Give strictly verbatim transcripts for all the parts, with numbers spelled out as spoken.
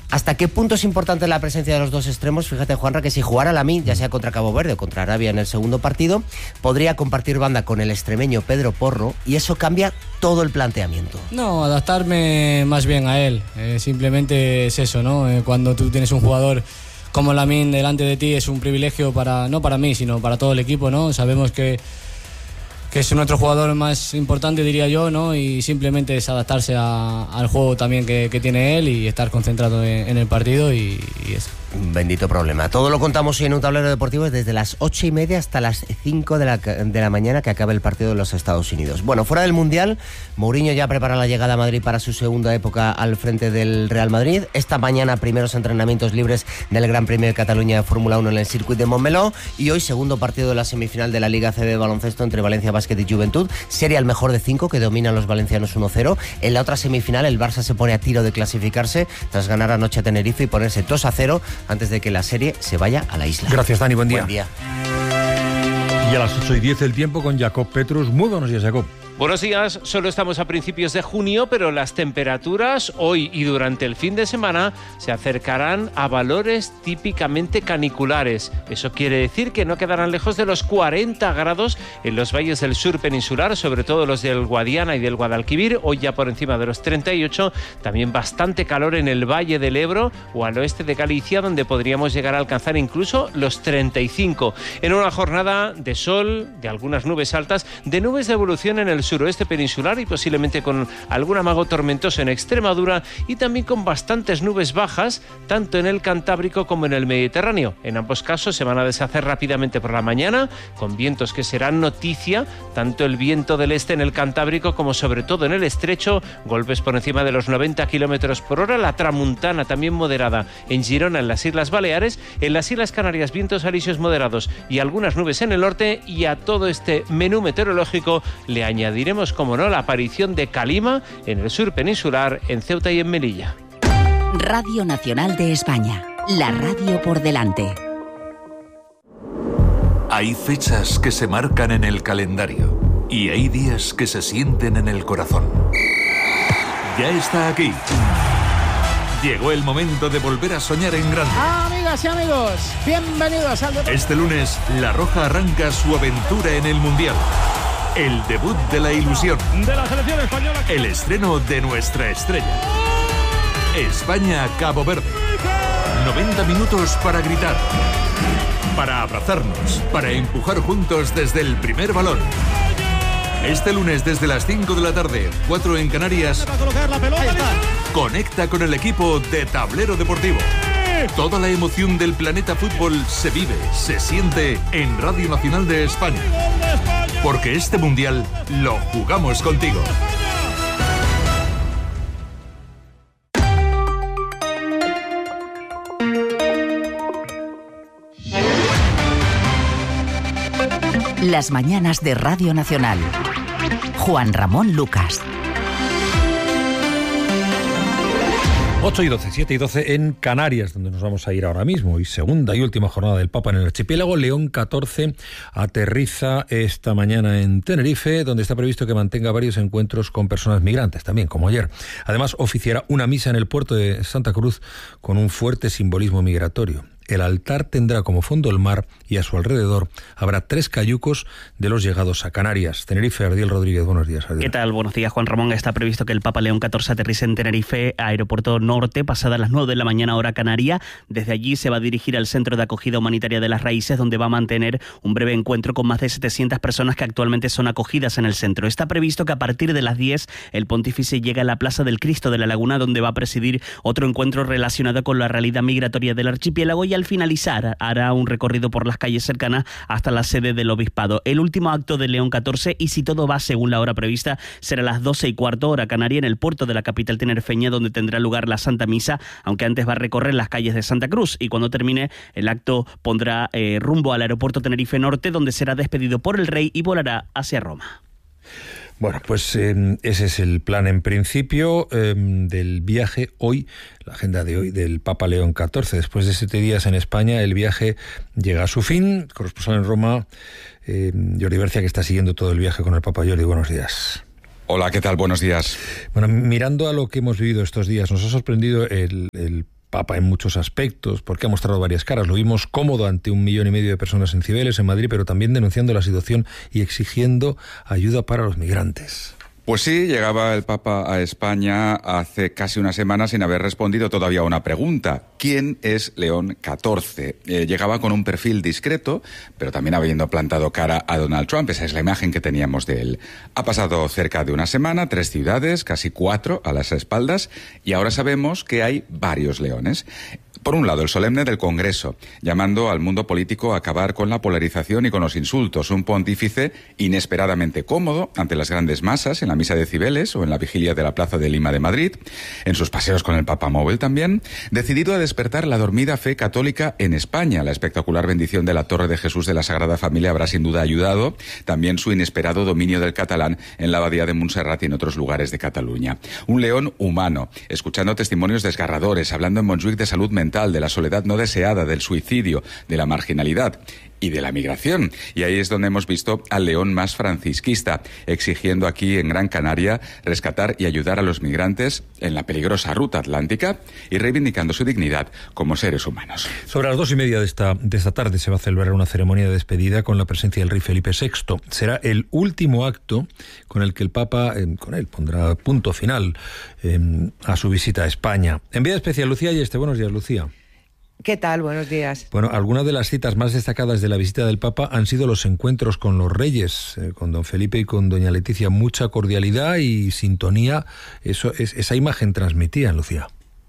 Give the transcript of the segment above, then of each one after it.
¿Hasta qué punto es importante la presencia de los dos extremos? Fíjate, Juanra, que si jugara Lamine, ya sea contra Cabo Verde o contra Arabia en el segundo partido, podría compartir banda con el extremeño Pedro Porro, y eso cambia todo el planteamiento. No, adaptarme más bien a él. Eh, simplemente es eso, ¿no? Eh, cuando tú tienes un jugador como Lamine delante de ti, es un privilegio para, no para mí, sino para todo el equipo, ¿no? Sabemos que que es nuestro jugador más importante, diría yo, ¿no? Y simplemente es adaptarse a, al juego también que, que tiene él y estar concentrado en, en el partido y, y eso. Bendito problema. Todo lo contamos hoy en Un Tablero Deportivo desde las ocho y media hasta las cinco de la, de la mañana, que acabe el partido de los Estados Unidos. Bueno, fuera del Mundial, Mourinho ya prepara la llegada a Madrid para su segunda época al frente del Real Madrid. Esta mañana primeros entrenamientos libres del Gran Premio de Cataluña de Fórmula uno en el Circuit de Montmeló, y hoy segundo partido de la semifinal de la Liga C B de baloncesto entre Valencia Basket y Juventud. Serie al mejor de cinco, que dominan los valencianos uno cero. En la otra semifinal el Barça se pone a tiro de clasificarse tras ganar anoche a Tenerife y ponerse dos a cero antes de que la serie se vaya a la isla. Gracias, Dani, buen día. Buen día. Y a las ocho y diez el tiempo con Jacob Petrus. Muy buenos días, Jacob. Buenos días, solo estamos a principios de junio, pero las temperaturas hoy y durante el fin de semana se acercarán a valores típicamente caniculares. Eso quiere decir que no quedarán lejos de los cuarenta grados en los valles del sur peninsular, sobre todo los del Guadiana y del Guadalquivir, hoy ya por encima de los treinta y ocho, también bastante calor en el Valle del Ebro o al oeste de Galicia, donde podríamos llegar a alcanzar incluso los treinta y cinco. En una jornada de sol, de algunas nubes altas, de nubes de evolución en el suroeste peninsular y posiblemente con algún amago tormentoso en Extremadura, y también con bastantes nubes bajas tanto en el Cantábrico como en el Mediterráneo. En ambos casos se van a deshacer rápidamente por la mañana, con vientos que serán noticia, tanto el viento del este en el Cantábrico como sobre todo en el Estrecho, golpes por encima de los noventa kilómetros por hora, la tramuntana también moderada en Girona, en las Islas Baleares, en las Islas Canarias vientos alisios moderados y algunas nubes en el norte, y a todo este menú meteorológico le añadiremos Diremos, como no, la aparición de calima en el sur peninsular, en Ceuta y en Melilla. Radio Nacional de España, la radio por delante. Hay fechas que se marcan en el calendario y hay días que se sienten en el corazón. Ya está aquí. Llegó el momento de volver a soñar en grande. Ah, amigas y amigos, bienvenidos al deporte. Este lunes, La Roja arranca su aventura en el Mundial. El debut de la ilusión. De la selección española. El estreno de nuestra estrella. España-Cabo Verde. noventa minutos para gritar, para abrazarnos, para empujar juntos desde el primer balón. Este lunes desde las cinco de la tarde, cuatro en Canarias, conecta con el equipo de Tablero Deportivo. Toda la emoción del planeta fútbol se vive, se siente en Radio Nacional de España. Porque este Mundial lo jugamos contigo. Las mañanas de Radio Nacional. Juan Ramón Lucas. ocho y doce, siete y doce en Canarias, donde nos vamos a ir ahora mismo. Y segunda y última jornada del Papa en el archipiélago. León catorce aterriza esta mañana en Tenerife, donde está previsto que mantenga varios encuentros con personas migrantes, también como ayer. Además, oficiará una misa en el puerto de Santa Cruz con un fuerte simbolismo migratorio. El altar tendrá como fondo el mar y a su alrededor habrá tres cayucos de los llegados a Canarias. Tenerife, Ardiel Rodríguez, buenos días, Ardiel. ¿Qué tal? Buenos días, Juan Ramón. Está previsto que el Papa León catorce aterrice en Tenerife, aeropuerto norte, pasadas las nueve de la mañana hora canaria. Desde allí se va a dirigir al Centro de Acogida Humanitaria de las Raíces, donde va a mantener un breve encuentro con más de setecientas personas que actualmente son acogidas en el centro. Está previsto que a partir de las diez el pontífice llegue a la Plaza del Cristo de la Laguna, donde va a presidir otro encuentro relacionado con la realidad migratoria del archipiélago, y al finalizar hará un recorrido por las calles cercanas hasta la sede del obispado. El último acto de León catorce, y si todo va según la hora prevista, será a las doce y cuarto hora canaria en el puerto de la capital tinerfeña, donde tendrá lugar la Santa Misa, aunque antes va a recorrer las calles de Santa Cruz, y cuando termine el acto pondrá eh, rumbo al aeropuerto Tenerife Norte, donde será despedido por el rey y volará hacia Roma. Bueno, pues eh, ese es el plan en principio eh, del viaje hoy, la agenda de hoy del Papa León catorce. Después de siete días en España, el viaje llega a su fin. Corresponsal en Roma, eh, Jordi Bercia, que está siguiendo todo el viaje con el Papa. Jordi, buenos días. Hola, ¿qué tal? Buenos días. Bueno, mirando a lo que hemos vivido estos días, nos ha sorprendido el, el Papa en muchos aspectos, porque ha mostrado varias caras. Lo vimos cómodo ante un millón y medio de personas en Cibeles, en Madrid, pero también denunciando la situación y exigiendo ayuda para los migrantes. Pues sí, llegaba el Papa a España hace casi una semana sin haber respondido todavía a una pregunta. ¿Quién es León catorce? Eh, llegaba con un perfil discreto, pero también habiendo plantado cara a Donald Trump. Esa es la imagen que teníamos de él. Ha pasado cerca de una semana, tres ciudades, casi cuatro a las espaldas, y ahora sabemos que hay varios leones. Por un lado, el solemne del Congreso, llamando al mundo político a acabar con la polarización y con los insultos. Un pontífice inesperadamente cómodo ante las grandes masas en la misa de Cibeles o en la vigilia de la Plaza de Lima de Madrid, en sus paseos con el Papa Móvil también, decidido a despertar la dormida fe católica en España. La espectacular bendición de la Torre de Jesús de la Sagrada Familia habrá sin duda ayudado, también su inesperado dominio del catalán en la abadía de Montserrat y en otros lugares de Cataluña. Un león humano, escuchando testimonios desgarradores, hablando en Montjuic de salud mental, de la soledad no deseada, del suicidio, de la marginalidad y de la migración. Y ahí es donde hemos visto al león más francisquista, exigiendo aquí en Gran Canaria rescatar y ayudar a los migrantes en la peligrosa ruta atlántica y reivindicando su dignidad como seres humanos. Sobre las dos y media de esta, de esta tarde se va a celebrar una ceremonia de despedida con la presencia del rey Felipe sexto. Será el último acto con el que el Papa, eh, con él, pondrá punto final eh, a su visita a España. Envía especial Lucía Yeste. Buenos días, Lucía. ¿Qué tal? Buenos días. Bueno, algunas de las citas más destacadas de la visita del Papa han sido los encuentros con los reyes, eh, con don Felipe y con doña Leticia. Mucha cordialidad y sintonía. Eso es, esa imagen transmitía, Lucía.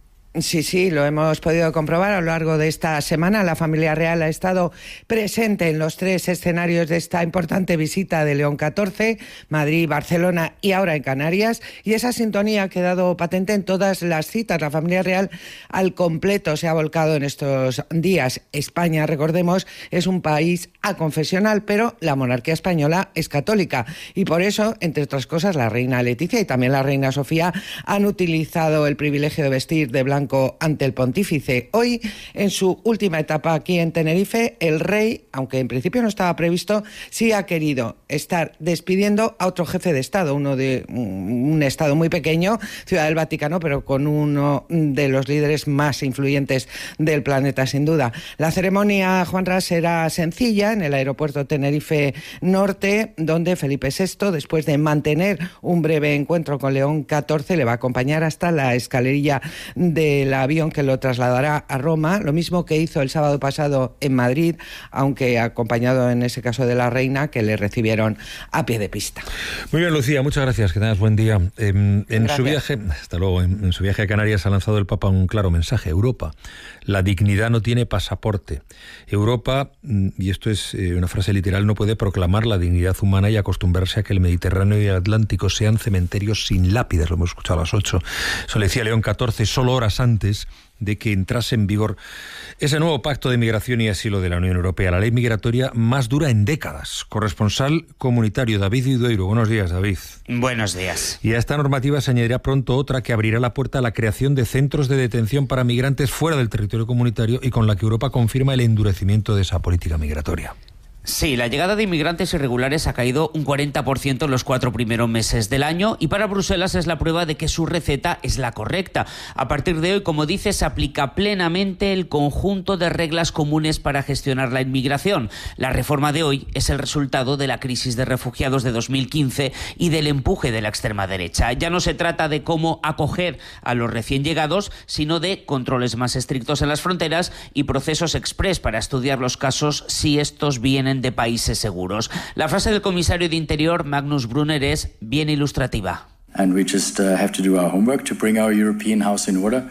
Sí, sí, lo hemos podido comprobar a lo largo de esta semana. La familia real ha estado presente en los tres escenarios de esta importante visita de León catorce, Madrid, Barcelona y ahora en Canarias. Y esa sintonía ha quedado patente en todas las citas. La familia real al completo se ha volcado en estos días. España, recordemos, es un país aconfesional, pero la monarquía española es católica. Y por eso, entre otras cosas, la reina Leticia y también la reina Sofía han utilizado el privilegio de vestir de blanco ante el pontífice. Hoy, en su última etapa aquí en Tenerife, el rey, aunque en principio no estaba previsto, sí ha querido estar despidiendo a otro jefe de Estado, uno de un Estado muy pequeño, Ciudad del Vaticano, pero con uno de los líderes más influyentes del planeta, sin duda. La ceremonia, Juanra, será sencilla en el aeropuerto Tenerife Norte, donde Felipe sexto, después de mantener un breve encuentro con León catorce, le va a acompañar hasta la escalerilla de el avión que lo trasladará a Roma, lo mismo que hizo el sábado pasado en Madrid, aunque acompañado en ese caso de la reina, que le recibieron a pie de pista. Muy bien, Lucía, muchas gracias, que tengas buen día. En, en su viaje, hasta luego, en, en su viaje a Canarias ha lanzado el Papa un claro mensaje: Europa, la dignidad no tiene pasaporte. Europa, y esto es eh, una frase literal, no puede proclamar la dignidad humana y acostumbrarse a que el Mediterráneo y el Atlántico sean cementerios sin lápidas. Lo hemos escuchado a las ocho. Eso le decía León catorce, solo horas antes de que entrase en vigor ese nuevo pacto de migración y asilo de la Unión Europea, la ley migratoria más dura en décadas. Corresponsal comunitario David Idueiro. Buenos días, David. Buenos días. Y a esta normativa se añadirá pronto otra que abrirá la puerta a la creación de centros de detención para migrantes fuera del territorio comunitario y con la que Europa confirma el endurecimiento de esa política migratoria. Sí, la llegada de inmigrantes irregulares ha caído un cuarenta por ciento en los cuatro primeros meses del año y para Bruselas es la prueba de que su receta es la correcta. A partir de hoy, como dice, se aplica plenamente el conjunto de reglas comunes para gestionar la inmigración. La reforma de hoy es el resultado de la crisis de refugiados de dos mil quince y del empuje de la extrema derecha. Ya no se trata de cómo acoger a los recién llegados, sino de controles más estrictos en las fronteras y procesos exprés para estudiar los casos si estos vienen de países seguros. La frase del comisario de Interior, Magnus Brunner, es bien ilustrativa. And we just uh, have to do our homework to bring our European house in order.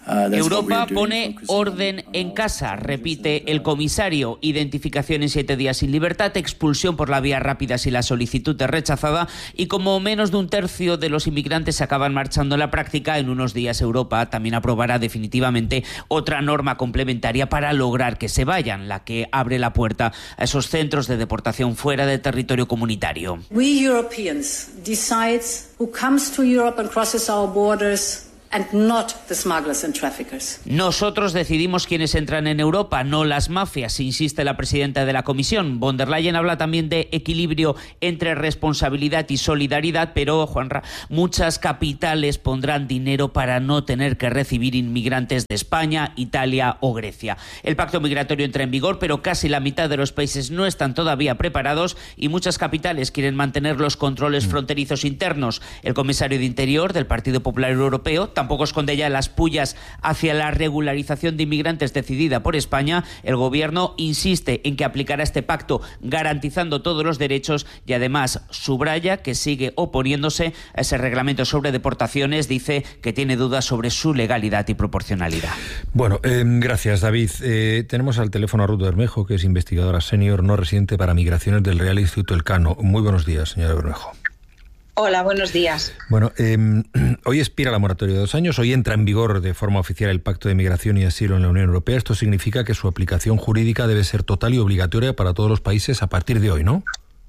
Europa pone orden en casa, repite el comisario. Identificación en siete días sin libertad, expulsión por la vía rápida si la solicitud es rechazada y como menos de un tercio de los inmigrantes se acaban marchando en la práctica, en unos días Europa también aprobará definitivamente otra norma complementaria para lograr que se vayan, la que abre la puerta a esos centros de deportación fuera del territorio comunitario. We Europeans decide who comes to Europe and crosses our borders and not the smugglers and traffickers. Nosotros decidimos quiénes entran en Europa, no las mafias, insiste la presidenta de la Comisión. Von der Leyen habla también de equilibrio entre responsabilidad y solidaridad, pero, Juanra, muchas capitales pondrán dinero para no tener que recibir inmigrantes de España, Italia o Grecia. El pacto migratorio entra en vigor, pero casi la mitad de los países no están todavía preparados y muchas capitales quieren mantener los controles fronterizos internos. El comisario de Interior del Partido Popular Europeo tampoco esconde ya las pullas hacia la regularización de inmigrantes decidida por España. El gobierno insiste en que aplicará este pacto garantizando todos los derechos y además subraya que sigue oponiéndose a ese reglamento sobre deportaciones. Dice que tiene dudas sobre su legalidad y proporcionalidad. Bueno, eh, gracias, David. Eh, tenemos al teléfono a Ruth Bermejo, que es investigadora senior no residente para migraciones del Real Instituto Elcano. Muy buenos días, señora Bermejo. Hola, buenos días. Bueno, eh, hoy expira la moratoria de dos años, hoy entra en vigor de forma oficial el Pacto de Migración y Asilo en la Unión Europea. Esto significa que su aplicación jurídica debe ser total y obligatoria para todos los países a partir de hoy, ¿no?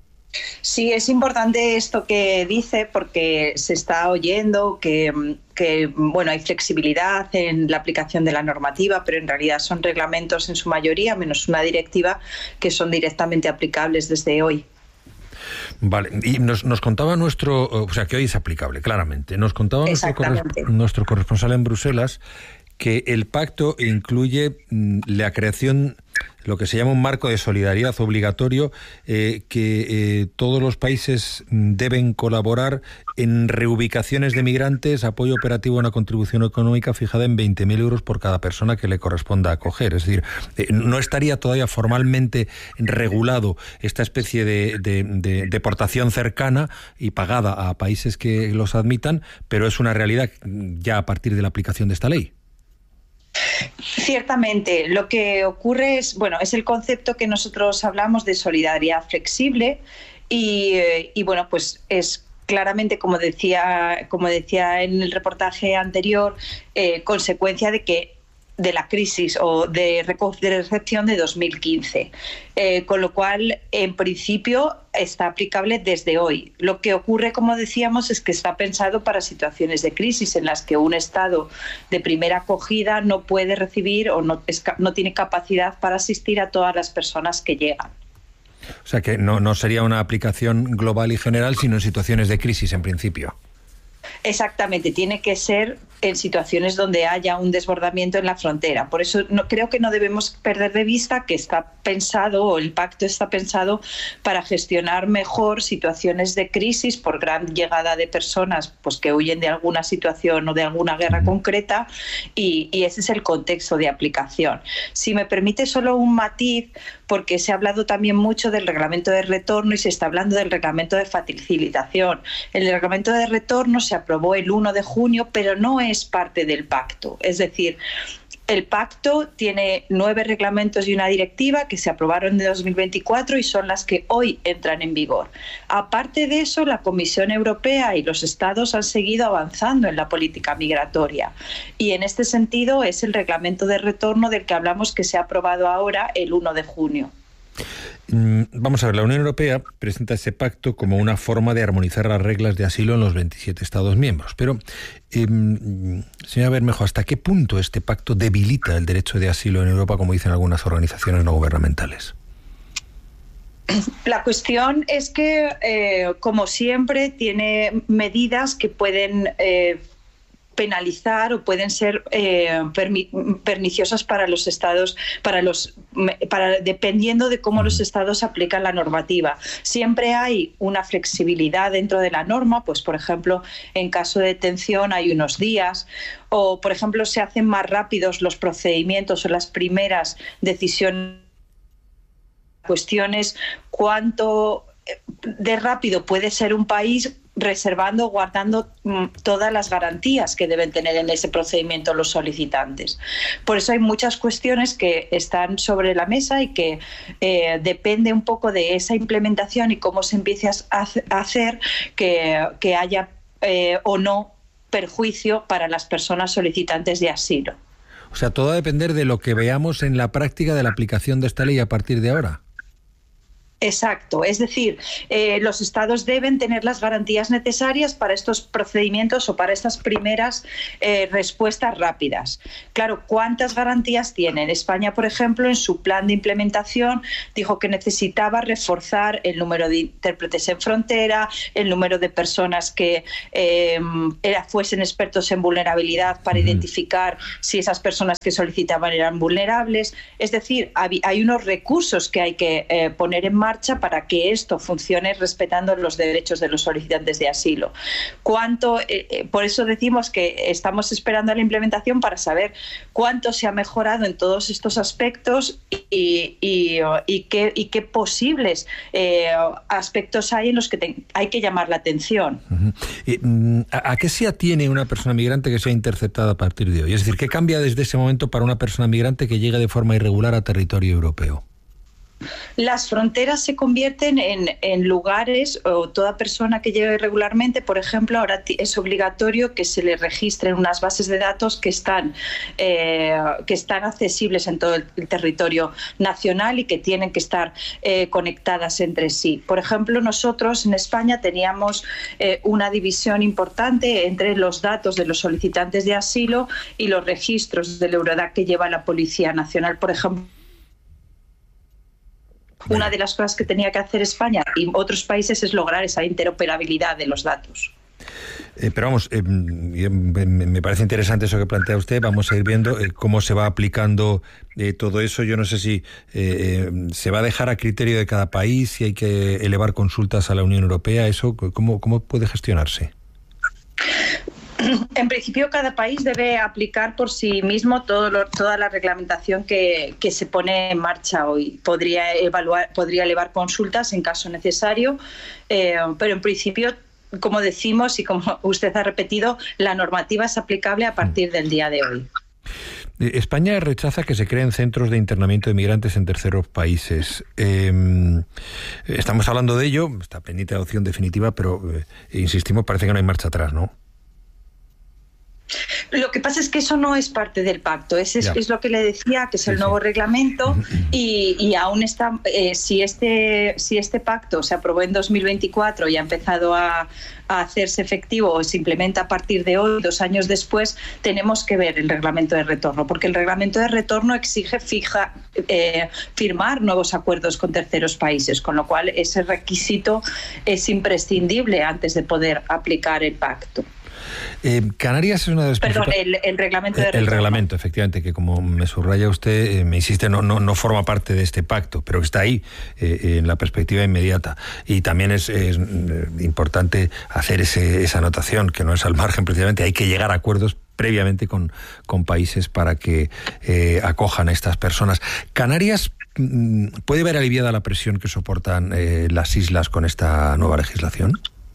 Sí, es importante esto que dice porque se está oyendo que, que bueno, hay flexibilidad en la aplicación de la normativa, pero en realidad son reglamentos en su mayoría, menos una directiva, que son directamente aplicables desde hoy. Vale, y nos, nos contaba nuestro, o sea, que hoy es aplicable, claramente. Nos contaba nuestro, corres, nuestro corresponsal en Bruselas que el pacto incluye mm, la creación, lo que se llama un marco de solidaridad obligatorio, eh, que eh, todos los países deben colaborar en reubicaciones de migrantes, apoyo operativo a una contribución económica fijada en veinte mil euros por cada persona que le corresponda acoger. Es decir, eh, no estaría todavía formalmente regulado esta especie de, de, de deportación cercana y pagada a países que los admitan, pero es una realidad ya a partir de la aplicación de esta ley. Ciertamente, lo que ocurre es, bueno, es el concepto que nosotros hablamos de solidaridad flexible y, y bueno, pues es claramente, como decía, como decía en el reportaje anterior, eh, consecuencia de que de la crisis o de, de recepción de dos mil quince, eh, con lo cual, en principio, está aplicable desde hoy. Lo que ocurre, como decíamos, es que está pensado para situaciones de crisis en las que un Estado de primera acogida no puede recibir o no, es, no tiene capacidad para asistir a todas las personas que llegan. O sea que no, no sería una aplicación global y general, sino en situaciones de crisis, en principio. Exactamente, tiene que ser en situaciones donde haya un desbordamiento en la frontera. Por eso no, creo que no debemos perder de vista que está pensado, o el pacto está pensado para gestionar mejor situaciones de crisis por gran llegada de personas pues, que huyen de alguna situación o de alguna guerra concreta, y, y ese es el contexto de aplicación. Si me permite solo un matiz, porque se ha hablado también mucho del reglamento de retorno y se está hablando del reglamento de facilitación. El reglamento de retorno se aprobó el uno de junio, pero no es parte del pacto. Es decir, el pacto tiene nueve reglamentos y una directiva que se aprobaron en dos mil veinticuatro y son las que hoy entran en vigor. Aparte de eso, la Comisión Europea y los Estados han seguido avanzando en la política migratoria. Y en este sentido es el reglamento de retorno del que hablamos que se ha aprobado ahora el uno de junio. Vamos a ver, la Unión Europea presenta ese pacto como una forma de armonizar las reglas de asilo en los veintisiete Estados miembros. Pero, eh, señora Bermejo, ¿hasta qué punto este pacto debilita el derecho de asilo en Europa, como dicen algunas organizaciones no gubernamentales? La cuestión es que, eh, como siempre, tiene medidas que pueden Eh, penalizar o pueden ser eh, perniciosas para los estados, para los, para, dependiendo de cómo los estados aplican la normativa. Siempre hay una flexibilidad dentro de la norma, pues por ejemplo, en caso de detención hay unos días, o por ejemplo se hacen más rápidos los procedimientos o las primeras decisiones. Cuestiones cuánto de rápido puede ser un país reservando, guardando mm, todas las garantías que deben tener en ese procedimiento los solicitantes. Por eso hay muchas cuestiones que están sobre la mesa y que eh, depende un poco de esa implementación y cómo se empiece a hacer que, que haya eh, o no perjuicio para las personas solicitantes de asilo. O sea, todo va a depender de lo que veamos en la práctica de la aplicación de esta ley a partir de ahora. Exacto, es decir, eh, los estados deben tener las garantías necesarias para estos procedimientos o para estas primeras eh, respuestas rápidas. Claro, ¿cuántas garantías tienen? España, por ejemplo, en su plan de implementación dijo que necesitaba reforzar el número de intérpretes en frontera, el número de personas que eh, era, fuesen expertos en vulnerabilidad para identificar si esas personas que solicitaban eran vulnerables. Es decir, hay, hay unos recursos que hay que eh, poner en marcha marcha para que esto funcione respetando los derechos de los solicitantes de asilo. ¿Cuánto? Eh, por eso decimos que estamos esperando a la implementación para saber cuánto se ha mejorado en todos estos aspectos y, y, y, qué, y qué posibles eh, aspectos hay en los que te, hay que llamar la atención. Uh-huh. eh, ¿A qué se atiene una persona migrante que sea interceptada a partir de hoy? Es decir, ¿qué cambia desde ese momento para una persona migrante que llegue de forma irregular a territorio europeo? Las fronteras se convierten en, en lugares, o toda persona que llegue irregularmente, por ejemplo, ahora es obligatorio que se le registren unas bases de datos que están, eh, que están accesibles en todo el, el territorio nacional y que tienen que estar eh, conectadas entre sí. Por ejemplo, nosotros en España teníamos eh, una división importante entre los datos de los solicitantes de asilo y los registros del Eurodac que lleva la Policía Nacional, por ejemplo. Una de las cosas que tenía que hacer España y otros países es lograr esa interoperabilidad de los datos. Eh, pero vamos, eh, me parece interesante eso que plantea usted. Vamos a ir viendo eh, cómo se va aplicando eh, todo eso. Yo no sé si eh, se va a dejar a criterio de cada país, si hay que elevar consultas a la Unión Europea. ¿Eso cómo, cómo puede gestionarse? En principio, cada país debe aplicar por sí mismo todo lo, toda la reglamentación que, que se pone en marcha hoy. Podría evaluar, podría elevar consultas en caso necesario, eh, pero en principio, como decimos y como usted ha repetido, la normativa es aplicable a partir del día de hoy. España rechaza que se creen centros de internamiento de migrantes en terceros países. Eh, estamos hablando de ello, está pendiente de adopción definitiva, pero eh, insistimos, parece que no hay marcha atrás, ¿no? Lo que pasa es que eso no es parte del pacto, es, es, es lo que le decía, que es sí, el nuevo sí. reglamento y, y aún está, eh, si, este, si este pacto se aprobó en dos mil veinticuatro y ha empezado a, a hacerse efectivo o se implementa a partir de hoy, dos años después, tenemos que ver el reglamento de retorno, porque el reglamento de retorno exige fija, eh, firmar nuevos acuerdos con terceros países, con lo cual ese requisito es imprescindible antes de poder aplicar el pacto. Eh, Canarias es una de las Perdón, el, el reglamento de el, el reglamento, efectivamente, que como me subraya usted, eh, me insiste, no, no, no forma parte de este pacto, pero está ahí eh, en la perspectiva inmediata. Y también es, es importante hacer ese, esa anotación, que no es al margen, precisamente, hay que llegar a acuerdos previamente con, con países para que eh, acojan a estas personas. Canarias puede ver aliviada la presión que soportan eh, las islas con esta nueva legislación.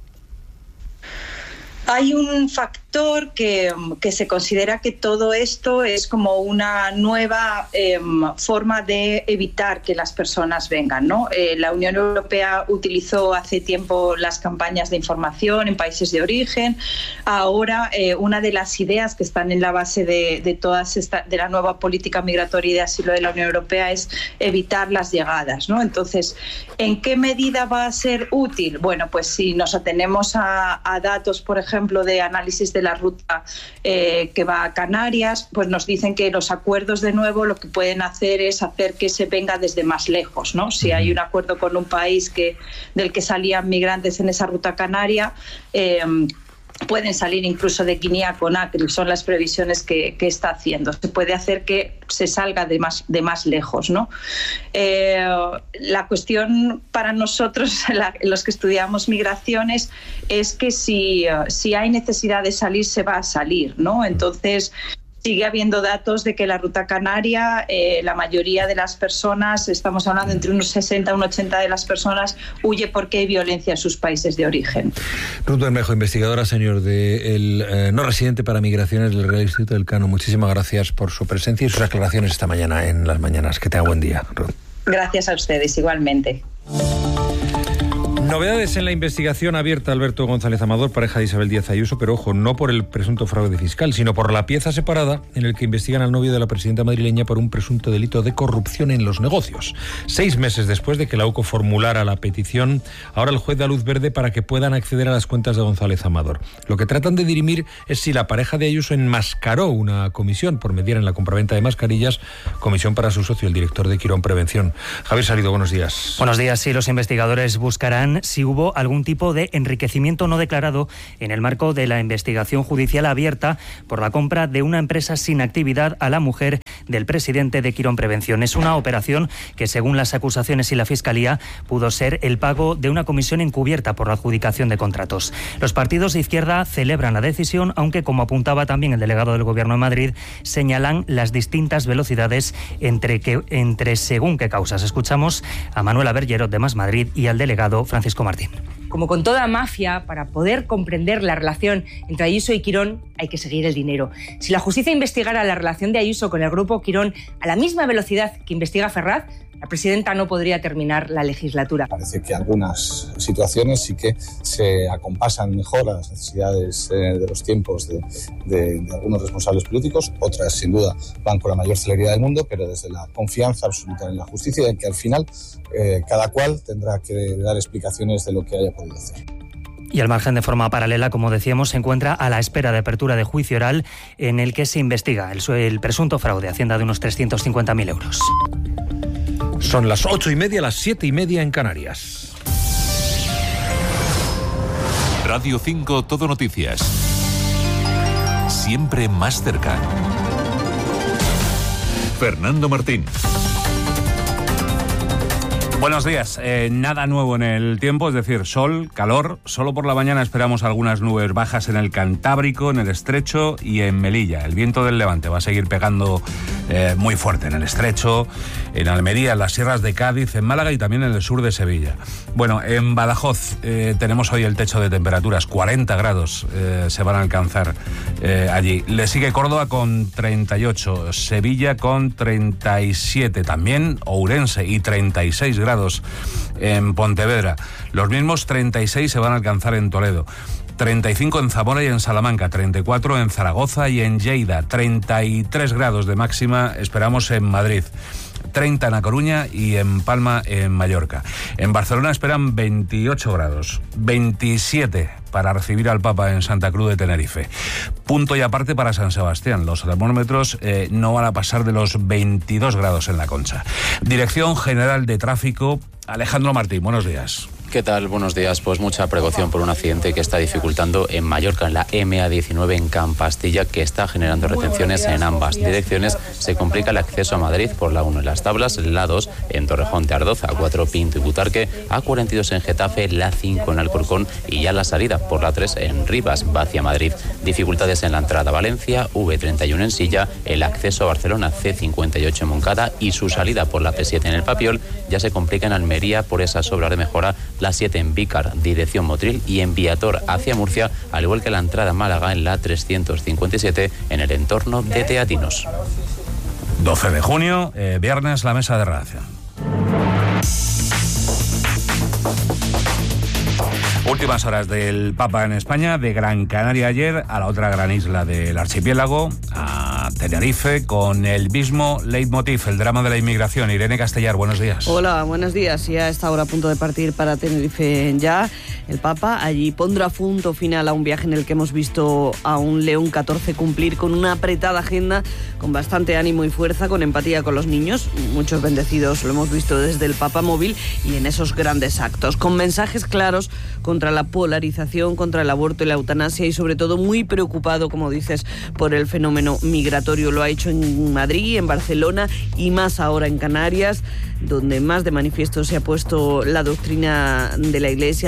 Hay un factor que, que se considera que todo esto es como una nueva eh, forma de evitar que las personas vengan, ¿no? Eh, la Unión Europea utilizó hace tiempo las campañas de información en países de origen. Ahora, eh, una de las ideas que están en la base de, de, todas esta, de la nueva política migratoria y de asilo de la Unión Europea es evitar las llegadas, ¿no? Entonces, ¿en qué medida va a ser útil? Bueno, pues si nos atenemos a, a datos, por ejemplo, ejemplo de análisis de la ruta eh, que va a Canarias, pues nos dicen que los acuerdos de nuevo lo que pueden hacer es hacer que se venga desde más lejos, ¿no? Si hay un acuerdo con un país que del que salían migrantes en esa ruta canaria, eh, pueden salir incluso de Guinea-Conakry, son las previsiones que, que está haciendo. Se puede hacer que se salga de más, de más lejos, ¿no? Eh, la cuestión para nosotros, la, los que estudiamos migraciones, es que si, si hay necesidad de salir, se va a salir, ¿no? Entonces, sigue habiendo datos de que la ruta canaria, eh, la mayoría de las personas, estamos hablando entre unos sesenta, un ochenta de las personas, huye porque hay violencia en sus países de origen. Ruth Bermejo, investigadora senior del eh, no residente para migraciones del Real Instituto del Cano. Muchísimas gracias por su presencia y sus aclaraciones esta mañana en Las Mañanas. Que tenga buen día, Ruth. Gracias a ustedes, igualmente. Novedades en la investigación abierta Alberto González Amador, pareja de Isabel Díaz Ayuso, pero ojo, no por el presunto fraude fiscal, sino por la pieza separada en el que investigan al novio de la presidenta madrileña por un presunto delito de corrupción en los negocios. Seis meses después de que la U C O formulara la petición, ahora el juez da luz verde para que puedan acceder a las cuentas de González Amador. Lo que tratan de dirimir es si la pareja de Ayuso enmascaró una comisión por mediar en la compraventa de mascarillas, comisión para su socio, el director de Quirón Prevención. Javier Salido, buenos días. Buenos días. Sí, los investigadores buscarán si hubo algún tipo de enriquecimiento no declarado en el marco de la investigación judicial abierta por la compra de una empresa sin actividad a la mujer del presidente de Quirón Prevención. Es una operación que, según las acusaciones y la Fiscalía, pudo ser el pago de una comisión encubierta por la adjudicación de contratos. Los partidos de izquierda celebran la decisión, aunque, como apuntaba también el delegado del Gobierno de Madrid, señalan las distintas velocidades entre, que, entre según qué causas. Escuchamos a Manuela Bergerot de Más Madrid y al delegado Francisco Martín. Como con toda mafia, para poder comprender la relación entre Ayuso y Quirón hay que seguir el dinero. Si la justicia investigara la relación de Ayuso con el grupo Quirón a la misma velocidad que investiga Ferraz, la presidenta no podría terminar la legislatura. Parece que algunas situaciones sí que se acompasan mejor a las necesidades eh, de los tiempos de, de, de algunos responsables políticos, otras sin duda van con la mayor celeridad del mundo, pero desde la confianza absoluta en la justicia, en que al final eh, cada cual tendrá que dar explicaciones de lo que haya podido hacer. Y al margen, de forma paralela, como decíamos, se encuentra a la espera de apertura de juicio oral en el que se investiga el, el presunto fraude, Hacienda, de unos trescientos cincuenta mil euros. Son las ocho y media, las siete y media en Canarias. Radio cinco Todo Noticias. Siempre más cerca. Fernando Martín. Buenos días. Eh, nada nuevo en el tiempo, es decir, sol, calor. Solo por la mañana esperamos algunas nubes bajas en el Cantábrico, en el Estrecho y en Melilla. El viento del levante va a seguir pegando eh, muy fuerte en el Estrecho, en Almería, en las sierras de Cádiz, en Málaga y también en el sur de Sevilla. Bueno, en Badajoz eh, tenemos hoy el techo de temperaturas, cuarenta grados eh, se van a alcanzar eh, allí. Le sigue Córdoba con treinta y ocho, Sevilla con treinta y siete, también Ourense y treinta y seis grados en Pontevedra. Los mismos treinta y seis se van a alcanzar en Toledo. treinta y cinco en Zamora y en Salamanca, treinta y cuatro en Zaragoza y en Lleida, treinta y tres grados de máxima esperamos en Madrid, treinta en A Coruña y en Palma, en Mallorca. En Barcelona esperan veintiocho grados, veintisiete para recibir al Papa en Santa Cruz de Tenerife. Punto y aparte para San Sebastián. Los termómetros eh, no van a pasar de los veintidós grados en La Concha. Dirección General de Tráfico, Alejandro Martín, buenos días. ¿Qué tal? Buenos días. Pues mucha precaución por un accidente que está dificultando en Mallorca, en la M A diecinueve en Campastilla, que está generando retenciones en ambas direcciones. Se complica el acceso a Madrid por la uno en Las Tablas, la dos en Torrejón de Ardoz, A cuatro Pinto y Butarque, A cuarenta y dos en Getafe, la cinco en Alcorcón y ya la salida por la tres en Rivas, va hacia Madrid. Dificultades en la entrada a Valencia, V treinta y uno en Silla, el acceso a Barcelona, C cincuenta y ocho en Moncada y su salida por la P siete en El Papiol. Ya se complica en Almería por esas obras de mejora, la siete en Vícar, dirección Motril, y en Viator hacia Murcia, al igual que la entrada a Málaga en la trescientos cincuenta y siete en el entorno de Teatinos. doce de junio, eh, viernes, la mesa de redacción. Últimas horas del Papa en España, de Gran Canaria ayer a la otra gran isla del archipiélago, a Tenerife, con el mismo leitmotiv, el drama de la inmigración. Irene Castellar, buenos días. Hola, buenos días. Ya está ahora a punto de partir para Tenerife ya. El Papa allí pondrá punto final a un viaje en el que hemos visto a un León catorce cumplir con una apretada agenda, con bastante ánimo y fuerza, con empatía con los niños, muchos bendecidos, lo hemos visto desde el Papa móvil y en esos grandes actos, con mensajes claros contra la polarización, contra el aborto y la eutanasia y sobre todo muy preocupado, como dices, por el fenómeno migratorio. Lo ha hecho en Madrid, en Barcelona y más ahora en Canarias, donde más de manifiesto se ha puesto la doctrina de la Iglesia de la prioridad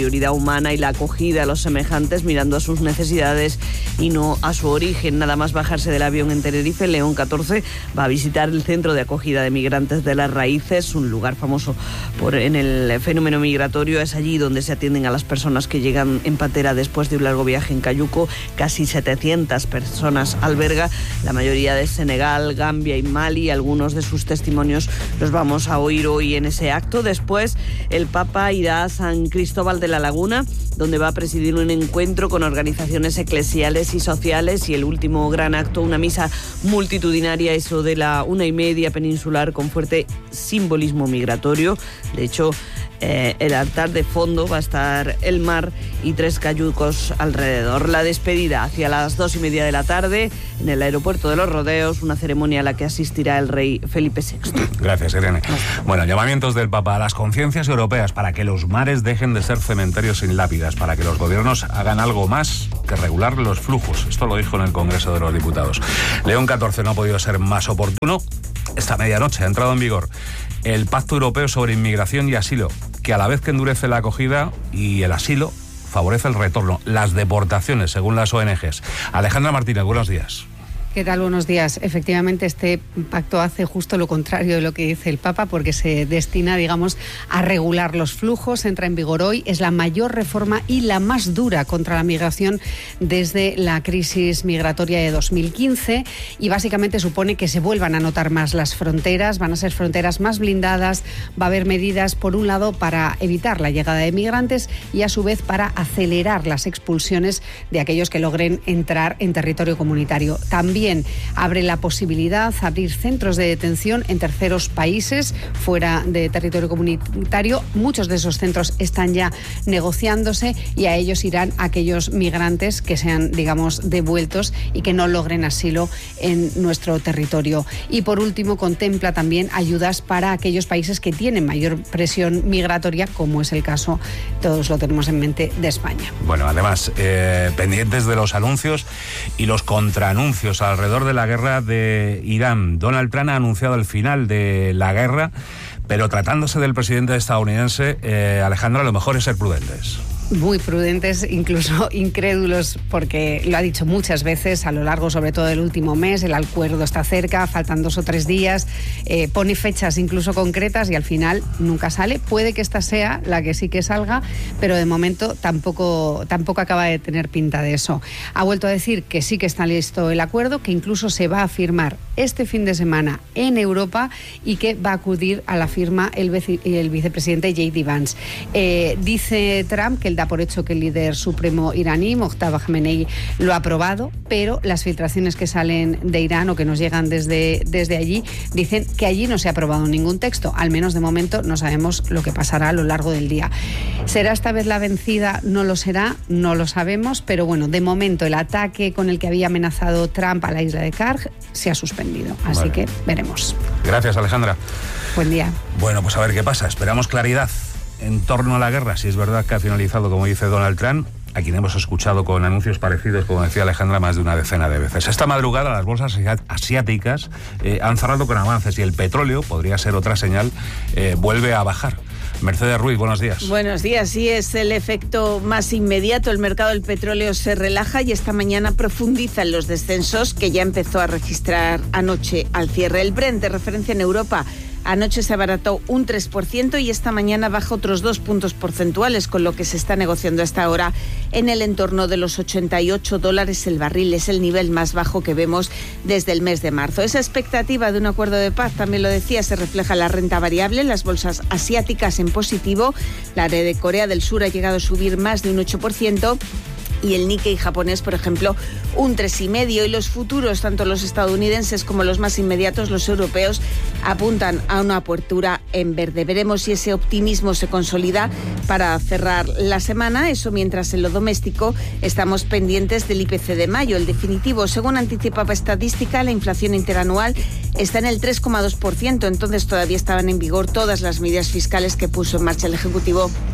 prioridad humana y la acogida a los semejantes, mirando a sus necesidades y no a su origen. Nada más bajarse del avión en Tenerife, León catorce va a visitar el centro de acogida de migrantes de Las Raíces, un lugar famoso por en el fenómeno migratorio. Es allí donde se atienden a las personas que llegan en patera después de un largo viaje en cayuco. Casi setecientas personas alberga, la mayoría de Senegal, Gambia y Mali. Algunos de sus testimonios los vamos a oír hoy en ese acto. Después, el Papa irá a San Cristóbal de la Laguna, donde va a presidir un encuentro con organizaciones eclesiales y sociales, y el último gran acto, una misa multitudinaria, eso de la una y media peninsular, con fuerte simbolismo migratorio. De hecho, Eh, el altar de fondo va a estar el mar y tres cayucos alrededor. La despedida hacia las dos y media de la tarde en el aeropuerto de Los Rodeos, una ceremonia a la que asistirá el rey Felipe sexto. Gracias, Irene. Bueno, llamamientos del Papa a las conciencias europeas para que los mares dejen de ser cementerios sin lápidas, para que los gobiernos hagan algo más que regular los flujos. Esto lo dijo en el Congreso de los Diputados. León catorce no ha podido ser más oportuno. Esta medianoche ha entrado en vigor el Pacto Europeo sobre Inmigración y Asilo, que a la vez que endurece la acogida y el asilo, favorece el retorno, las deportaciones, según las O N Ges. Alejandra Martínez, buenos días. ¿Qué tal? Buenos días. Efectivamente, este pacto hace justo lo contrario de lo que dice el Papa, porque se destina, digamos, a regular los flujos. Entra en vigor hoy. Es la mayor reforma y la más dura contra la migración desde la crisis migratoria de dos mil quince, y básicamente supone que se vuelvan a notar más las fronteras. Van a ser fronteras más blindadas. Va a haber medidas, por un lado, para evitar la llegada de migrantes y, a su vez, para acelerar las expulsiones de aquellos que logren entrar en territorio comunitario. También También abre la posibilidad de abrir centros de detención en terceros países fuera de territorio comunitario. Muchos de esos centros están ya negociándose, y a ellos irán aquellos migrantes que sean, digamos, devueltos y que no logren asilo en nuestro territorio. Y por último, contempla también ayudas para aquellos países que tienen mayor presión migratoria, como es el caso, todos lo tenemos en mente, de España. Bueno, además, eh, pendientes de los anuncios y los contraanuncios alrededor de la guerra de Irán. Donald Trump ha anunciado el final de la guerra, pero tratándose del presidente estadounidense, eh, Alejandra, lo mejor es ser prudentes. Muy prudentes, incluso incrédulos, porque lo ha dicho muchas veces a lo largo, sobre todo del último mes. El acuerdo está cerca, faltan dos o tres días, eh, pone fechas incluso concretas y al final nunca sale. Puede que esta sea la que sí que salga, pero de momento tampoco, tampoco acaba de tener pinta de eso. Ha vuelto a decir que sí que está listo el acuerdo, que incluso se va a firmar este fin de semana en Europa y que va a acudir a la firma el, vice, el vicepresidente J D Vance. Eh, dice Trump que el da por hecho que el líder supremo iraní, Mojtaba Khamenei, lo ha aprobado, pero las filtraciones que salen de Irán o que nos llegan desde, desde allí dicen que allí no se ha aprobado ningún texto. Al menos de momento no sabemos lo que pasará a lo largo del día. ¿Será esta vez la vencida? No lo será, no lo sabemos, pero bueno, de momento el ataque con el que había amenazado Trump a la isla de Karg se ha suspendido, así vale. que veremos. Gracias, Alejandra. Buen día. Bueno, pues a ver qué pasa. Esperamos claridad en torno a la guerra, si es verdad que ha finalizado, como dice Donald Trump, a quien hemos escuchado con anuncios parecidos, como decía Alejandra, más de una decena de veces. Esta madrugada las bolsas asiáticas eh, han cerrado con avances y el petróleo, podría ser otra señal, eh, vuelve a bajar. Mercedes Ruiz, buenos días. Buenos días, sí, es el efecto más inmediato. El mercado del petróleo se relaja y esta mañana profundiza en los descensos que ya empezó a registrar anoche al cierre. El Brent, de referencia en Europa, anoche se abarató un tres por ciento y esta mañana baja otros dos puntos porcentuales, con lo que se está negociando hasta ahora en el entorno de los ochenta y ocho dólares el barril. Es el nivel más bajo que vemos desde el mes de marzo. Esa expectativa de un acuerdo de paz, también lo decía, se refleja en la renta variable, las bolsas asiáticas en positivo. La de Corea del Sur ha llegado a subir más de un ocho por ciento. Y el Nikkei japonés, por ejemplo, un tres coma cinco por ciento. Y los futuros, tanto los estadounidenses como los más inmediatos, los europeos, apuntan a una apertura en verde. Veremos si ese optimismo se consolida para cerrar la semana. Eso mientras en lo doméstico estamos pendientes del I P C de mayo, el definitivo. Según anticipaba estadística, la inflación interanual está en el tres coma dos por ciento. Entonces todavía estaban en vigor todas las medidas fiscales que puso en marcha el Ejecutivo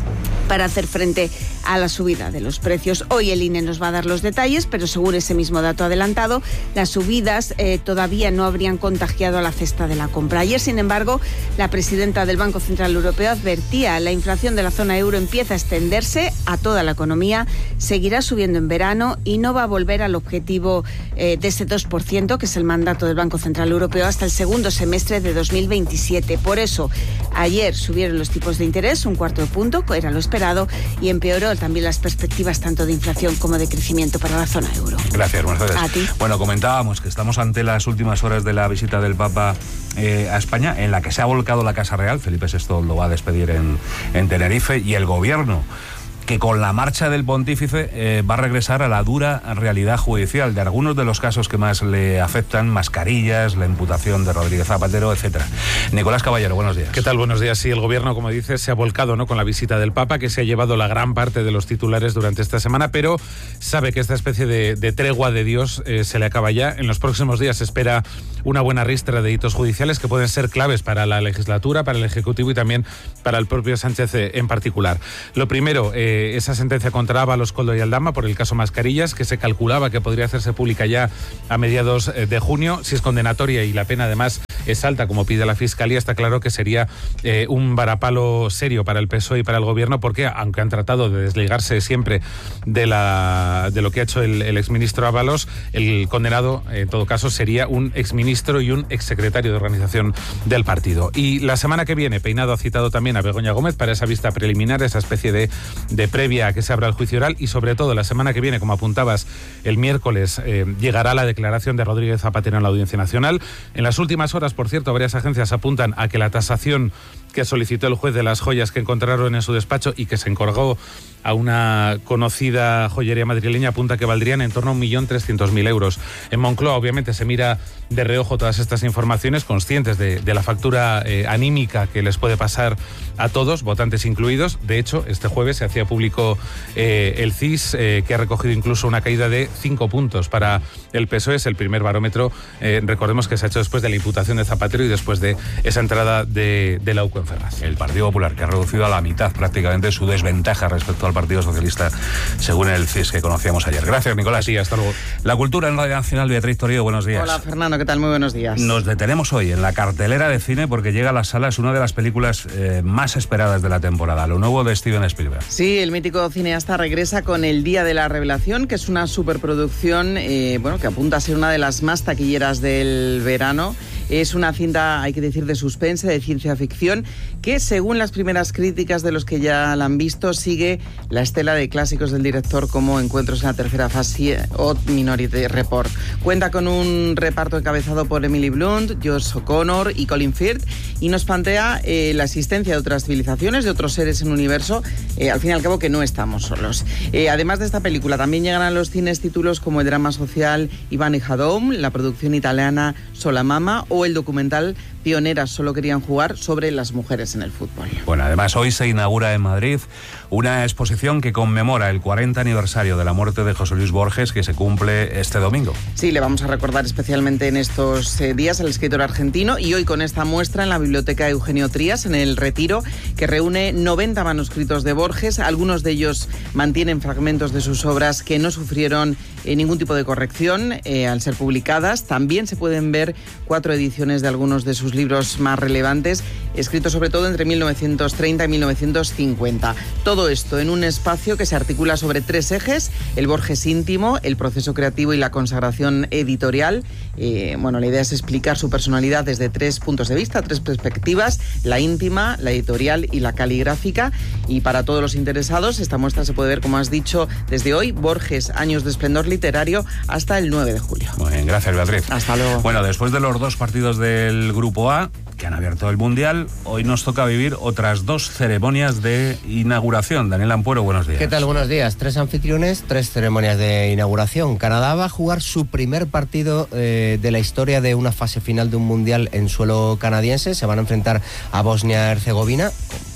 para hacer frente a la subida de los precios. Hoy el I N E nos va a dar los detalles, pero según ese mismo dato adelantado, las subidas eh, todavía no habrían contagiado a la cesta de la compra. Ayer, sin embargo, la presidenta del Banco Central Europeo advertía: la inflación de la zona euro empieza a extenderse a toda la economía, seguirá subiendo en verano y no va a volver al objetivo eh, de ese dos por ciento, que es el mandato del Banco Central Europeo, hasta el segundo semestre de dos mil veintisiete. Por eso, ayer subieron los tipos de interés un cuarto de punto, que era lo esperado, y empeoró también las perspectivas tanto de inflación como de crecimiento para la zona euro. Gracias, Mercedes. A ti. Bueno, comentábamos que estamos ante las últimas horas de la visita del Papa eh, a España, en la que se ha volcado la Casa Real. Felipe sexto lo va a despedir en, en Tenerife, y el gobierno, que con la marcha del pontífice eh, va a regresar a la dura realidad judicial de algunos de los casos que más le afectan: mascarillas, la imputación de Rodríguez Zapatero, etcétera. Nicolás Caballero, buenos días. ¿Qué tal? Buenos días. Sí, el gobierno, como dices, se ha volcado, ¿no?, con la visita del Papa, que se ha llevado la gran parte de los titulares durante esta semana, pero sabe que esta especie de, de tregua de Dios eh, se le acaba ya. En los próximos días se espera una buena ristra de hitos judiciales que pueden ser claves para la legislatura, para el Ejecutivo y también para el propio Sánchez eh, en particular. Lo primero, eh, esa sentencia contra Ábalos, Koldo y Aldama por el caso Mascarillas, que se calculaba que podría hacerse pública ya a mediados de junio. Si es condenatoria y la pena además es alta, como pide la Fiscalía, está claro que sería eh, un varapalo serio para el P S O E y para el Gobierno, porque aunque han tratado de desligarse siempre de, la, de lo que ha hecho el, el exministro Ábalos, el condenado, en todo caso, sería un exministro y un exsecretario de organización del partido. Y la semana que viene, Peinado ha citado también a Begoña Gómez para esa vista preliminar, esa especie de, de previa a que se abra el juicio oral, y sobre todo la semana que viene, como apuntabas, el miércoles eh, llegará la declaración de Rodríguez Zapatero en la Audiencia Nacional. En las últimas horas, por cierto, varias agencias apuntan a que la tasación que solicitó el juez de las joyas que encontraron en su despacho y que se encargó a una conocida joyería madrileña apunta que valdrían en torno a un millón trescientos mil euros. En Moncloa, obviamente, se mira de reojo todas estas informaciones, conscientes de, de la factura eh, anímica que les puede pasar a todos, votantes incluidos. De hecho, este jueves se hacía público eh, el C I S, eh, que ha recogido incluso una caída de cinco puntos para el P S O E. Es el primer barómetro, eh, recordemos, que se ha hecho después de la imputación de Zapatero y después de esa entrada de, de la U C O en Ferraz. El Partido Popular, que ha reducido a la mitad prácticamente su desventaja respecto al Partido Socialista, según el C I S que conocíamos ayer. Gracias, Nicolás. Sí, hasta luego. La cultura en Radio Nacional, Beatriz Torío, buenos días. Hola, Fernando, ¿qué tal? Muy buenos días. Nos detenemos hoy en la cartelera de cine porque llega a las salas una de las películas eh, más esperadas de la temporada, lo nuevo de Steven Spielberg. Sí, el mítico cineasta regresa con El Día de la Revelación, que es una superproducción eh, bueno, que apunta a ser una de las más taquilleras del verano. Es una cinta, hay que decir, de suspense, de ciencia ficción, que según las primeras críticas de los que ya la han visto, sigue la estela de clásicos del director como Encuentros en la tercera fase o Minority Report. Cuenta con un reparto encabezado por Emily Blunt, Josh O'Connor y Colin Firth, y nos plantea eh, la existencia de otras civilizaciones, de otros seres en un universo, eh, al fin y al cabo que no estamos solos. Eh, además de esta película, también llegan a los cines títulos como el drama social Iván y Jadom, la producción italiana Solamama o el documental Pioneras solo querían jugar, sobre las mujeres en el fútbol. Bueno, además hoy se inaugura en Madrid una exposición que conmemora el cuarenta aniversario de la muerte de José Luis Borges, que se cumple este domingo. Sí, le vamos a recordar especialmente en estos eh, días al escritor argentino, y hoy con esta muestra en la Biblioteca Eugenio Trías, en el Retiro, que reúne noventa manuscritos de Borges. Algunos de ellos mantienen fragmentos de sus obras que no sufrieron eh, ningún tipo de corrección eh, al ser publicadas. También se pueden ver cuatro ediciones de algunos de sus libros más relevantes, escritos sobre todo entre mil novecientos treinta y mil novecientos cincuenta. Todo esto en un espacio que se articula sobre tres ejes: el Borges íntimo, el proceso creativo y la consagración editorial. Eh, bueno, la idea es explicar su personalidad desde tres puntos de vista, tres perspectivas: la íntima, la editorial y la caligráfica. Y para todos los interesados, esta muestra se puede ver, como has dicho, desde hoy, Borges, años de esplendor literario, hasta el nueve de julio. Muy bien, gracias, Beatriz. Hasta luego. Bueno, después de los dos partidos del Grupo A, que han abierto el Mundial, hoy nos toca vivir otras dos ceremonias de inauguración. Daniel Ampuero, buenos días. ¿Qué tal? Buenos días. Tres anfitriones, tres ceremonias de inauguración. Canadá va a jugar su primer partido eh, de la historia de una fase final de un Mundial en suelo canadiense. Se van a enfrentar a Bosnia-Herzegovina, con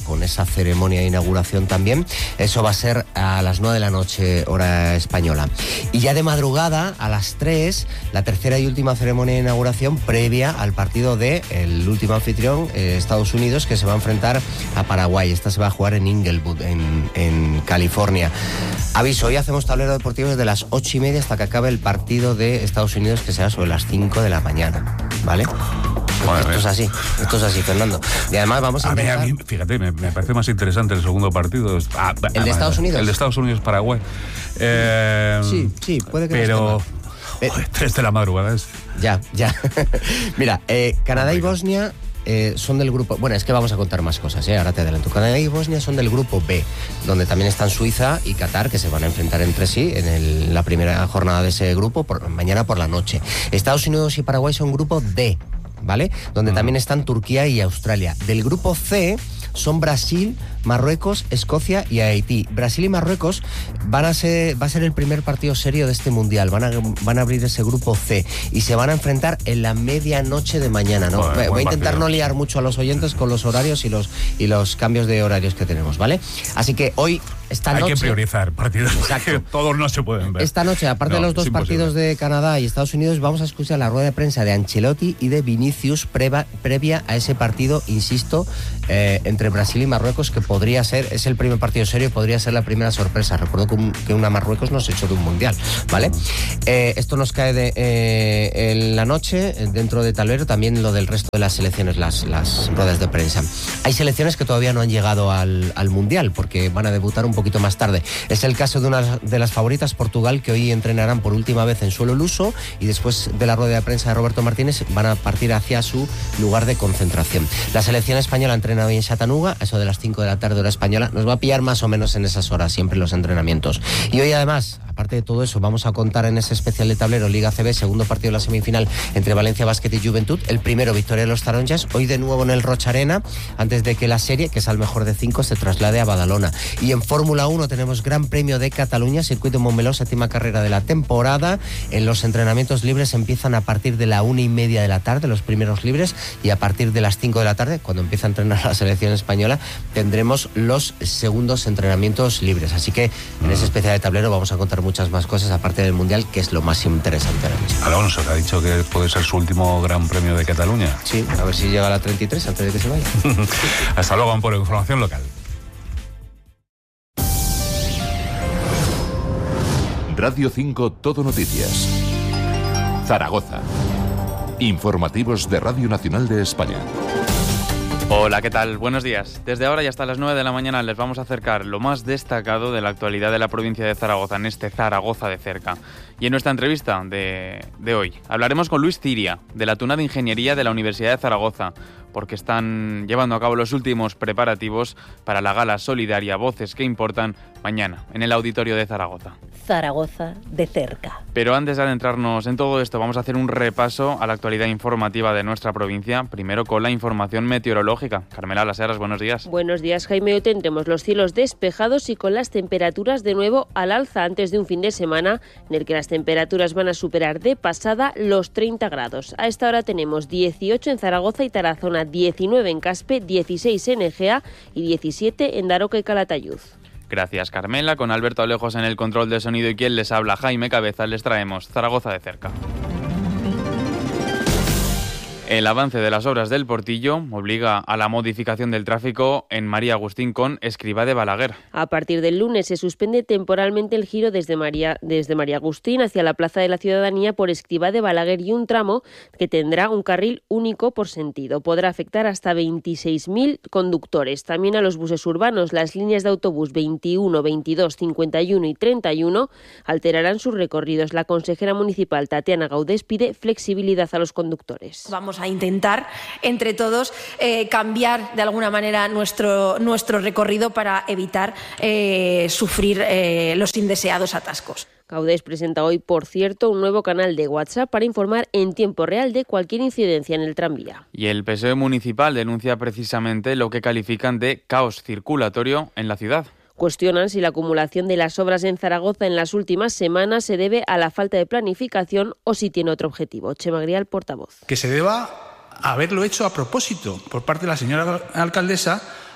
con esa ceremonia de inauguración también. Eso va a ser a las nueve de la noche, hora española. Y ya de madrugada, a las tres, la tercera y última ceremonia de inauguración previa al partido de el último anfitrión, eh, Estados Unidos, que se va a enfrentar a Paraguay. Esta se va a jugar en Inglewood, en, en California. Aviso, hoy hacemos tablero deportivo desde las ocho y media hasta que acabe el partido de Estados Unidos, que será sobre las cinco de la mañana, ¿vale? Bueno, esto es así, esto es así, Fernando. Y además vamos a, a, mí, intentar... a mí, fíjate, me, me parece más interesante el segundo partido. Ah, ¿El de Estados Unidos? El de Estados Unidos-Paraguay. Eh, sí, sí, puede que pero... no esté mal. Joder, tres de la madrugada es... Ya, ya. Mira, eh, Canadá y Bosnia eh, son del grupo... Bueno, es que vamos a contar más cosas, ¿eh? Ahora te adelanto. Canadá y Bosnia son del grupo B, donde también están Suiza y Qatar, que se van a enfrentar entre sí en el, la primera jornada de ese grupo, por, mañana por la noche. Estados Unidos y Paraguay son grupo D, ¿vale? Donde uh-huh. también están Turquía y Australia. Del grupo C son Brasil, Marruecos, Escocia y Haití. Brasil y Marruecos van a ser, va a ser el primer partido serio de este mundial. Van a, van a abrir ese grupo C y se van a enfrentar en la medianoche de mañana, ¿no? Joder, Voy a intentar partido. no liar mucho a los oyentes con los horarios y los y los cambios de horarios que tenemos, ¿vale? Así que hoy, esta Hay noche... Hay que priorizar partidos. Exacto. Todos no se pueden ver. Esta noche, aparte no, de los dos partidos de Canadá y Estados Unidos, vamos a escuchar la rueda de prensa de Ancelotti y de Vinicius preva, previa a ese partido, insisto, eh, entre Brasil y Marruecos, que podría ser, es el primer partido serio, podría ser la primera sorpresa. Recuerdo que, un, que una Marruecos nos echó de un mundial, ¿vale? Eh, esto nos cae de, eh, en la noche, dentro de tablero, también lo del resto de las selecciones, las, las ruedas de prensa. Hay selecciones que todavía no han llegado al, al mundial, porque van a debutar un poquito más tarde. Es el caso de una de las favoritas, Portugal, que hoy entrenarán por última vez en suelo luso y después de la rueda de prensa de Roberto Martínez van a partir hacia su lugar de concentración. La selección española entrena hoy en Chattanooga, a eso de las cinco de la tarde hora española. Nos va a pillar más o menos en esas horas siempre los entrenamientos. Y hoy además, aparte de todo eso, vamos a contar en ese especial de tablero Liga C B, segundo partido de la semifinal entre Valencia Basket y Juventud. El primero, victoria de los Taronjas, hoy de nuevo en el Rocha Arena, antes de que la serie, que es al mejor de cinco, se traslade a Badalona. Y en Fórmula uno tenemos Gran Premio de Cataluña, circuito Montmeló, séptima carrera de la temporada. En los entrenamientos libres empiezan a partir de la una y media de la tarde, los primeros libres, y a partir de las cinco de la tarde, cuando empieza a entrenar la selección española, tendremos los segundos entrenamientos libres. Así que en ese especial de tablero vamos a contar muchas más cosas aparte del Mundial, que es lo más interesante ahora mismo. Alonso, que ha dicho que puede ser su último Gran Premio de Cataluña. Sí, a ver si llega a la treinta y tres antes de que se vaya. Hasta luego, por información local. Radio cinco Todo Noticias. Zaragoza. Informativos de Radio Nacional de España. Hola, ¿qué tal? Buenos días. Desde ahora y hasta las nueve de la mañana les vamos a acercar lo más destacado de la actualidad de la provincia de Zaragoza, en este Zaragoza de cerca. Y en nuestra entrevista de, de hoy hablaremos con Luis Ciria, de la Tuna de Ingeniería de la Universidad de Zaragoza, porque están llevando a cabo los últimos preparativos para la gala solidaria Voces que Importan mañana, en el Auditorio de Zaragoza. Zaragoza de cerca. Pero antes de adentrarnos en todo esto, vamos a hacer un repaso a la actualidad informativa de nuestra provincia, primero con la información meteorológica. Carmela Las Heras, buenos días. Buenos días, Jaime. Hoy tendremos los cielos despejados y con las temperaturas de nuevo al alza antes de un fin de semana en el que las temperaturas van a superar de pasada los treinta grados. A esta hora tenemos dieciocho en Zaragoza y Tarazona, diecinueve en Caspe, dieciséis en Egea y diecisiete en Daroca y Calatayud. Gracias, Carmela. Con Alberto Alejos en el control de sonido y quien les habla, Jaime Cabeza, les traemos Zaragoza de cerca. El avance de las obras del Portillo obliga a la modificación del tráfico en María Agustín con Escrivá de Balaguer. A partir del lunes se suspende temporalmente el giro desde María, desde María Agustín hacia la Plaza de la Ciudadanía por Escrivá de Balaguer y un tramo que tendrá un carril único por sentido. Podrá afectar hasta veintiséis mil conductores. También a los buses urbanos. Las líneas de autobús veintiuno, veintidós, cincuenta y uno y treinta y uno alterarán sus recorridos. La consejera municipal Tatiana Gaudés pide flexibilidad a los conductores. Vamos a intentar entre todos eh, cambiar de alguna manera nuestro, nuestro recorrido para evitar eh, sufrir eh, los indeseados atascos. Gaudés presenta hoy, por cierto, un nuevo canal de WhatsApp para informar en tiempo real de cualquier incidencia en el tranvía. Y el P S O E municipal denuncia precisamente lo que califican de caos circulatorio en la ciudad. Cuestionan si la acumulación de las obras en Zaragoza en las últimas semanas se debe a la falta de planificación o si tiene otro objetivo. Chema Grial, portavoz. Que se deba haberlo hecho a propósito por parte de la señora alcaldesa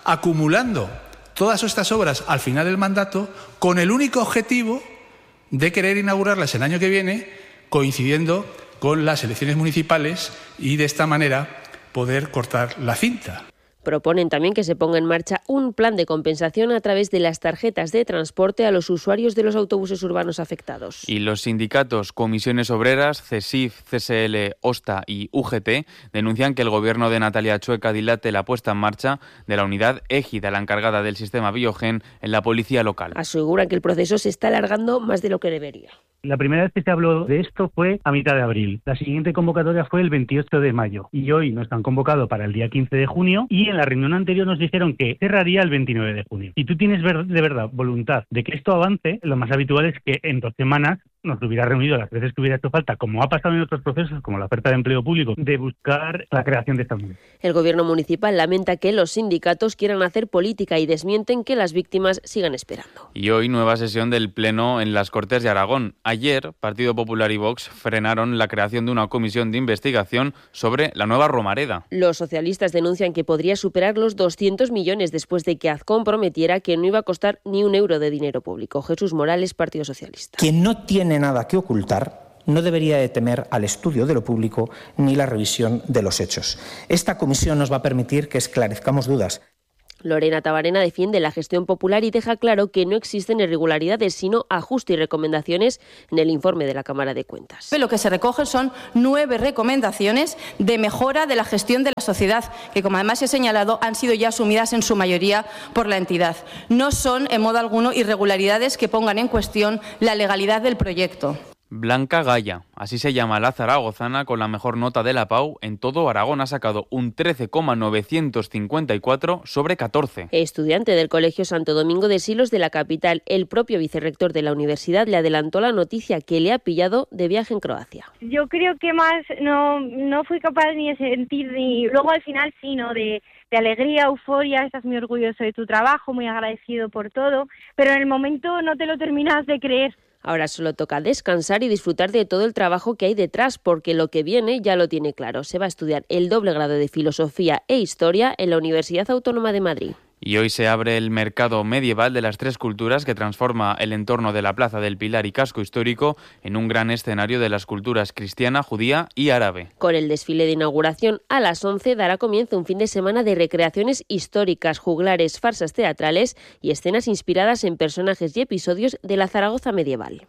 acumulando todas estas obras al final del mandato con el único objetivo de querer inaugurarlas el año que viene, coincidiendo con las elecciones municipales y de esta manera poder cortar la cinta. Proponen también que se ponga en marcha un plan de compensación a través de las tarjetas de transporte a los usuarios de los autobuses urbanos afectados. Y los sindicatos Comisiones Obreras, CESIF, C S L, OSTA y U G T denuncian que el gobierno de Natalia Chueca dilate la puesta en marcha de la unidad Égida, la encargada del sistema Biogen, en la policía local. Aseguran que el proceso se está alargando más de lo que debería. La primera vez que se habló de esto fue a mitad de abril. La siguiente convocatoria fue el veintiocho de mayo. Y hoy nos han convocado para el día quince de junio y en la reunión anterior nos dijeron que cerraría el veintinueve de junio. Si tú tienes ver- de verdad voluntad de que esto avance, lo más habitual es que en dos semanas nos hubiera reunido las veces que hubiera hecho falta, como ha pasado en otros procesos, como la oferta de empleo público, de buscar la creación de esta unidad. El gobierno municipal lamenta que los sindicatos quieran hacer política y desmienten que las víctimas sigan esperando. Y hoy nueva sesión del Pleno en las Cortes de Aragón. Ayer, Partido Popular y Vox frenaron la creación de una comisión de investigación sobre la nueva Romareda. Los socialistas denuncian que podría superar los doscientos millones después de que Azcón prometiera que no iba a costar ni un euro de dinero público. Jesús Morales, Partido Socialista. Quien no tiene nada que ocultar no debería de temer al estudio de lo público ni la revisión de los hechos. Esta comisión nos va a permitir que esclarezcamos dudas. Lorena Tabarena defiende la gestión popular y deja claro que no existen irregularidades, sino ajuste y recomendaciones en el informe de la Cámara de Cuentas. Lo que se recoge son nueve recomendaciones de mejora de la gestión de la sociedad, que, como además he señalado, han sido ya asumidas en su mayoría por la entidad. No son, en modo alguno, irregularidades que pongan en cuestión la legalidad del proyecto. Blanca Gaya, así se llama la zaragozana con la mejor nota de la Pau. En todo Aragón ha sacado un trece coma novecientos cincuenta y cuatro sobre catorce. Estudiante del Colegio Santo Domingo de Silos de la capital, el propio vicerrector de la universidad le adelantó la noticia que le ha pillado de viaje en Croacia. Yo creo que más no, no fui capaz ni de sentir, ni luego al final sí, ¿no? De, de alegría, euforia, estás muy orgulloso de tu trabajo, muy agradecido por todo, pero en el momento no te lo terminas de creer. Ahora solo toca descansar y disfrutar de todo el trabajo que hay detrás, porque lo que viene ya lo tiene claro. Se va a estudiar el doble grado de Filosofía e Historia en la Universidad Autónoma de Madrid. Y hoy se abre el mercado medieval de las tres culturas que transforma el entorno de la Plaza del Pilar y Casco Histórico en un gran escenario de las culturas cristiana, judía y árabe. Con el desfile de inauguración a las once dará comienzo un fin de semana de recreaciones históricas, juglares, farsas teatrales y escenas inspiradas en personajes y episodios de la Zaragoza medieval.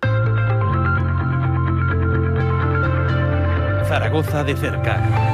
Zaragoza de cerca.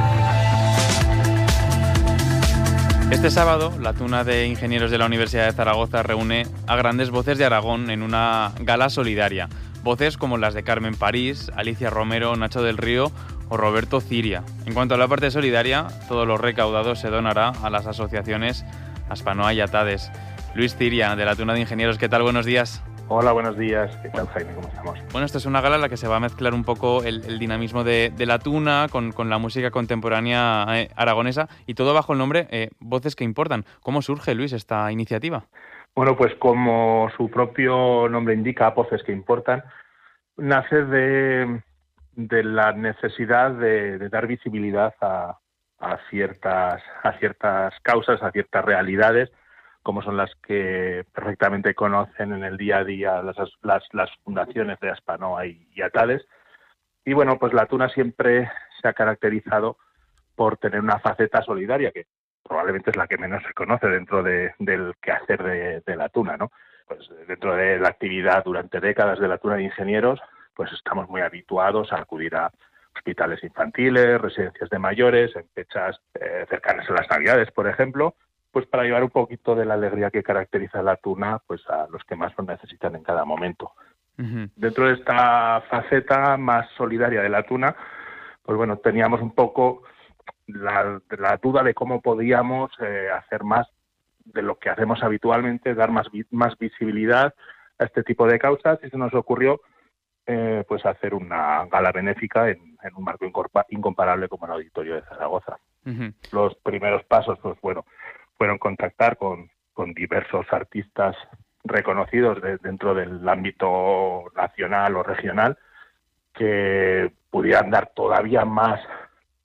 Este sábado, la Tuna de Ingenieros de la Universidad de Zaragoza reúne a grandes voces de Aragón en una gala solidaria. Voces como las de Carmen París, Alicia Romero, Nacho del Río o Roberto Ciria. En cuanto a la parte solidaria, todo lo recaudado se donará a las asociaciones Aspanoa y Atades. Luis Ciria, de la Tuna de Ingenieros, ¿qué tal? Buenos días. Hola, buenos días. ¿Qué tal, Jaime? ¿Cómo estamos? Bueno, esta es una gala en la que se va a mezclar un poco el, el dinamismo de, de la Tuna con, con la música contemporánea eh, aragonesa y todo bajo el nombre eh, Voces que Importan. ¿Cómo surge, Luis, esta iniciativa? Bueno, pues como su propio nombre indica, Voces que Importan, nace de, de la necesidad de, de dar visibilidad a, a, ciertas, a ciertas causas, a ciertas realidades, como son las que perfectamente conocen en el día a día las, las, las fundaciones de Aspanoa y, y Atades. Y bueno, pues la Tuna siempre se ha caracterizado por tener una faceta solidaria, que probablemente es la que menos se conoce dentro de, del quehacer de, de la Tuna, ¿no? Pues dentro de la actividad durante décadas de la Tuna de Ingenieros, pues estamos muy habituados a acudir a hospitales infantiles, residencias de mayores, en fechas eh, cercanas a las Navidades, por ejemplo, pues para llevar un poquito de la alegría que caracteriza a la Tuna pues a los que más lo necesitan en cada momento. Uh-huh. Dentro de esta faceta más solidaria de la Tuna, pues bueno, teníamos un poco la, la duda de cómo podíamos eh, hacer más de lo que hacemos habitualmente, dar más, más visibilidad a este tipo de causas, y se nos ocurrió eh, pues hacer una gala benéfica en, en un marco incomparable como el Auditorio de Zaragoza. Uh-huh. Los primeros pasos, pues bueno, fueron contactar con, con diversos artistas reconocidos de, dentro del ámbito nacional o regional que pudieran dar todavía más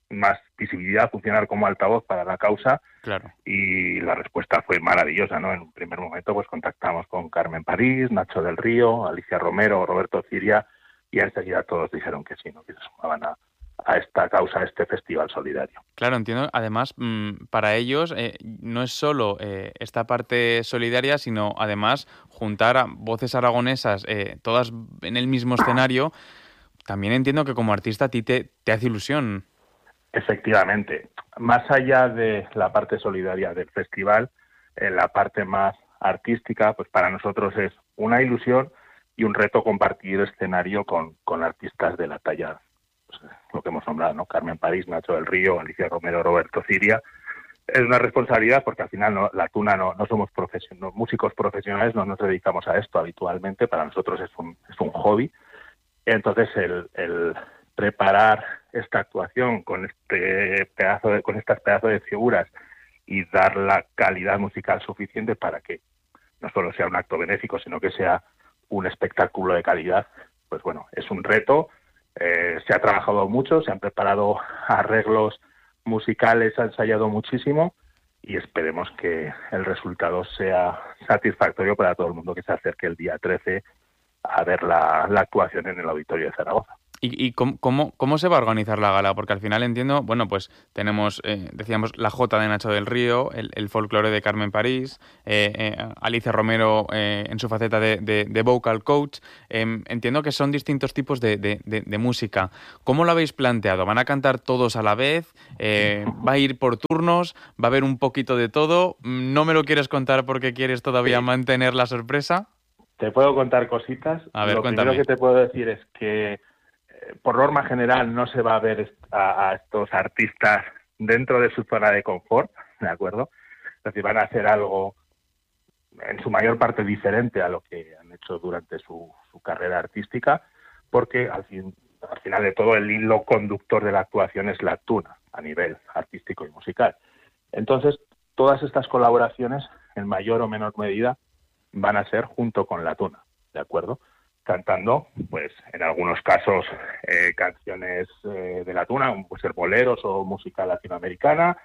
más visibilidad, funcionar como altavoz para la causa. Claro. Y la respuesta fue maravillosa, ¿no? En un primer momento pues contactamos con Carmen París, Nacho del Río, Alicia Romero, Roberto Ciria, y enseguida todos dijeron que sí, ¿no? Que se sumaban a, a esta causa, a este festival solidario. Claro, entiendo. Además, mmm, para ellos eh, no es solo eh, esta parte solidaria, sino además juntar a voces aragonesas, eh, todas en el mismo escenario. También entiendo que como artista a ti te, te hace ilusión. Efectivamente. Más allá de la parte solidaria del festival, eh, la parte más artística, pues para nosotros es una ilusión y un reto compartir escenario con, con artistas de la talla, pues, lo que hemos nombrado, ¿no? Carmen París, Nacho del Río, Alicia Romero, Roberto Ciria. Es una responsabilidad porque al final no, la Tuna no, no somos profesion- no, músicos profesionales, no nos dedicamos a esto habitualmente, para nosotros es un, es un hobby. Entonces el, el preparar esta actuación con este pedazo de, con estas pedazos de figuras y dar la calidad musical suficiente para que no solo sea un acto benéfico, sino que sea un espectáculo de calidad, pues bueno, es un reto. Eh, se ha trabajado mucho, se han preparado arreglos musicales, se ha ensayado muchísimo y esperemos que el resultado sea satisfactorio para todo el mundo que se acerque el día trece a ver la, la actuación en el Auditorio de Zaragoza. ¿Y, y cómo, cómo, cómo se va a organizar la gala? Porque al final entiendo, bueno, pues tenemos, eh, decíamos, la Jota de Nacho del Río, el, el folclore de Carmen París, eh, eh, Alicia Romero eh, en su faceta de, de, de vocal coach. Eh, entiendo que son distintos tipos de, de, de, de música. ¿Cómo lo habéis planteado? ¿Van a cantar todos a la vez? Eh, ¿Va a ir por turnos? ¿Va a haber un poquito de todo? ¿No me lo quieres contar porque quieres todavía sí. mantener la sorpresa? Te puedo contar cositas. A ver, lo cuéntame. Primero que te puedo decir es que por norma general no se va a ver a, a estos artistas dentro de su zona de confort, ¿de acuerdo? Es decir, van a hacer algo en su mayor parte diferente a lo que han hecho durante su, su carrera artística, porque al, fin, al final de todo el hilo conductor de la actuación es la Tuna, a nivel artístico y musical. Entonces, todas estas colaboraciones, en mayor o menor medida, van a ser junto con la Tuna, ¿de acuerdo? Cantando, pues en algunos casos, eh, canciones eh, de la Tuna, puede ser boleros o música latinoamericana,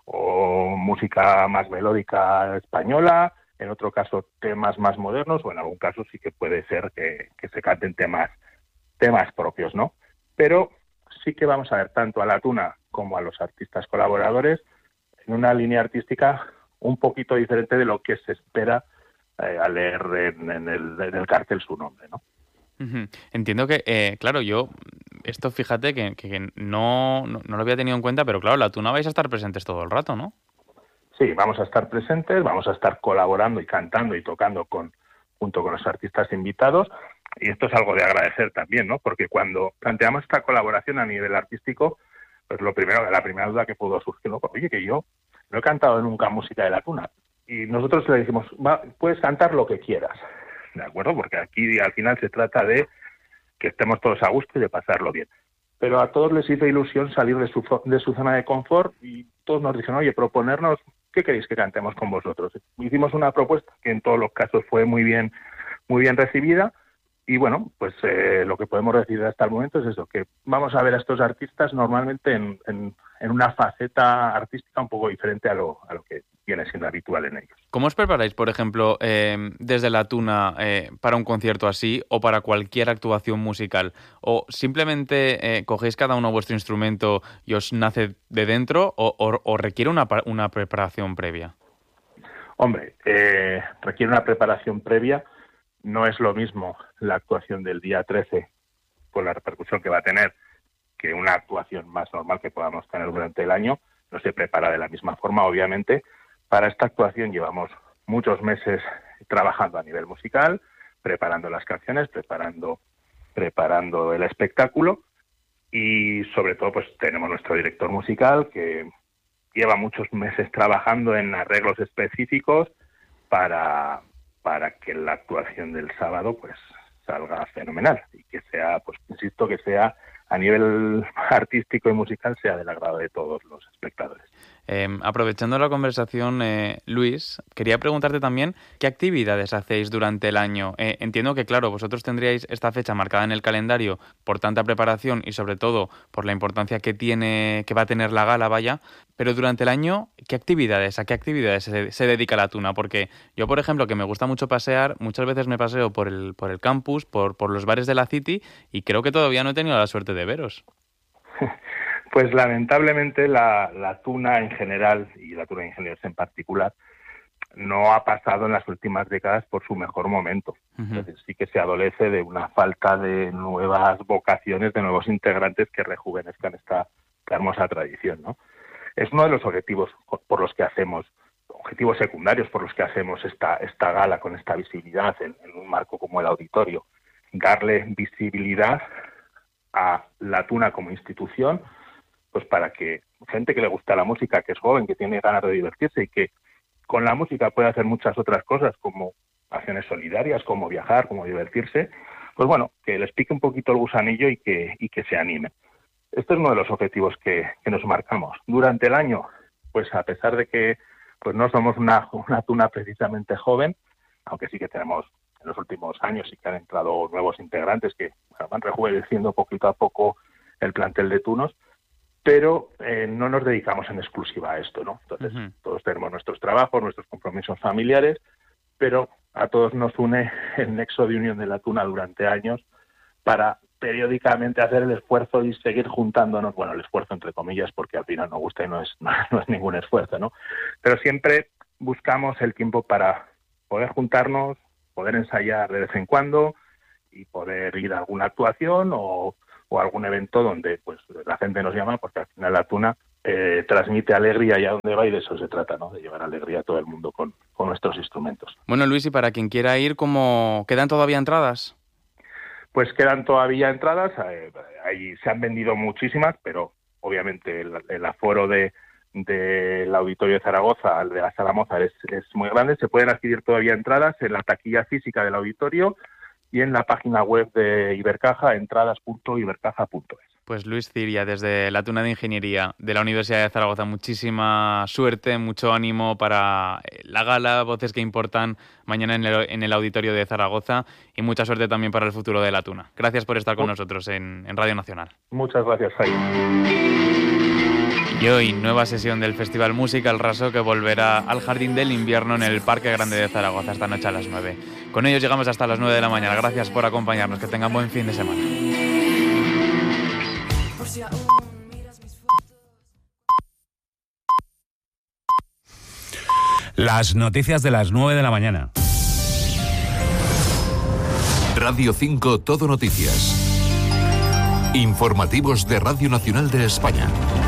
o música más melódica española, en otro caso temas más modernos, o en algún caso sí que puede ser que, que se canten temas, temas propios, ¿no? Pero sí que vamos a ver tanto a la Tuna como a los artistas colaboradores en una línea artística un poquito diferente de lo que se espera eh, al leer en, en, el, en el cartel su nombre, ¿no? Uh-huh. Entiendo que, eh, claro, yo, esto fíjate que, que, que no, no, no lo había tenido en cuenta, pero claro, la Tuna vais a estar presentes todo el rato, ¿no? Sí, vamos a estar presentes, vamos a estar colaborando y cantando y tocando con junto con los artistas invitados, y esto es algo de agradecer también, ¿no? Porque cuando planteamos esta colaboración a nivel artístico, pues lo primero, la primera duda que pudo surgir, ¿no? Oye, que yo no he cantado nunca música de la Tuna, y nosotros le decimos, va, puedes cantar lo que quieras, ¿de acuerdo? Porque aquí al final se trata de que estemos todos a gusto y de pasarlo bien. Pero a todos les hizo ilusión salir de su, de su zona de confort y todos nos dijeron, oye, proponernos, ¿qué queréis que cantemos con vosotros? Hicimos una propuesta que en todos los casos fue muy bien, muy bien recibida y bueno, pues eh, lo que podemos decir hasta el momento es eso, que vamos a ver a estos artistas normalmente en, en, en una faceta artística un poco diferente a lo, a lo que viene siendo habitual en ellos. ¿Cómo os preparáis, por ejemplo, eh, desde la Tuna eh, para un concierto así o para cualquier actuación musical? ¿O simplemente eh, cogéis cada uno vuestro instrumento y os nace de dentro o, o, o requiere una, una preparación previa? Hombre, eh, requiere una preparación previa. No es lo mismo la actuación del día trece con la repercusión que va a tener que una actuación más normal que podamos tener durante el año. No se prepara de la misma forma, obviamente. Para esta actuación llevamos muchos meses trabajando a nivel musical, preparando las canciones, preparando, preparando el espectáculo y sobre todo pues tenemos nuestro director musical que lleva muchos meses trabajando en arreglos específicos para, para que la actuación del sábado pues salga fenomenal y que sea, pues insisto, que sea a nivel artístico y musical sea del agrado de todos los espectadores. Eh, aprovechando la conversación, eh, Luis, quería preguntarte también qué actividades hacéis durante el año. Eh, entiendo que, claro, vosotros tendríais esta fecha marcada en el calendario por tanta preparación y sobre todo por la importancia que tiene, que va a tener la gala, vaya, pero durante el año, ¿qué actividades, a qué actividades se, se dedica la tuna? Porque yo, por ejemplo, que me gusta mucho pasear, muchas veces me paseo por el, por el campus, por, por los bares de la City, y creo que todavía no he tenido la suerte de veros. Pues lamentablemente la, la tuna en general, y la tuna de ingenieros en particular, no ha pasado en las últimas décadas por su mejor momento. Uh-huh. Entonces sí que se adolece de una falta de nuevas vocaciones, de nuevos integrantes que rejuvenezcan esta, esta hermosa tradición, ¿no? Es uno de los objetivos por los que hacemos, objetivos secundarios por los que hacemos esta, esta gala con esta visibilidad en, en un marco como el auditorio. Darle visibilidad a la tuna como institución, pues para que gente que le gusta la música, que es joven, que tiene ganas de divertirse y que con la música puede hacer muchas otras cosas como acciones solidarias, como viajar, como divertirse, pues bueno, que les pique un poquito el gusanillo y que, y que se animen. Este es uno de los objetivos que, que nos marcamos. Durante el año, pues a pesar de que pues no somos una, una tuna precisamente joven, aunque sí que tenemos en los últimos años sí que han entrado nuevos integrantes que bueno, van rejuveneciendo poquito a poco el plantel de tunos, pero eh, no nos dedicamos en exclusiva a esto, ¿no? Entonces, uh-huh. todos tenemos nuestros trabajos, nuestros compromisos familiares, pero a todos nos une el nexo de unión de la tuna durante años para periódicamente hacer el esfuerzo y seguir juntándonos, bueno, el esfuerzo entre comillas, porque al final nos gusta y no es, no es ningún esfuerzo, ¿no? Pero siempre buscamos el tiempo para poder juntarnos, poder ensayar de vez en cuando y poder ir a alguna actuación o, o algún evento donde pues la gente nos llama, porque al final la tuna eh, transmite alegría allá donde va y de eso se trata, ¿no? De llevar alegría a todo el mundo con, con nuestros instrumentos. Bueno, Luis, y para quien quiera ir, ¿cómo quedan todavía entradas? Pues quedan todavía entradas, eh, ahí se han vendido muchísimas, pero obviamente el, el aforo de del Auditorio de Zaragoza, el de la Sala Mozart, es, es muy grande. Se pueden adquirir todavía entradas en la taquilla física del auditorio y en la página web de Ibercaja, entradas punto ibercaja punto es. Pues Luis Ciria, desde la Tuna de Ingeniería de la Universidad de Zaragoza, muchísima suerte, mucho ánimo para la gala, voces que importan mañana en el, en el Auditorio de Zaragoza, y mucha suerte también para el futuro de la Tuna. Gracias por estar con nosotros en, en Radio Nacional. Muchas gracias, Jaime. Y hoy, nueva sesión del Festival Música El Raso, que volverá al Jardín del Invierno en el Parque Grande de Zaragoza esta noche a las nueve. Con ellos llegamos hasta las nueve de la mañana. Gracias por acompañarnos. Que tengan buen fin de semana. Las noticias de las nueve de la mañana. Radio cinco Todo Noticias. Informativos de Radio Nacional de España.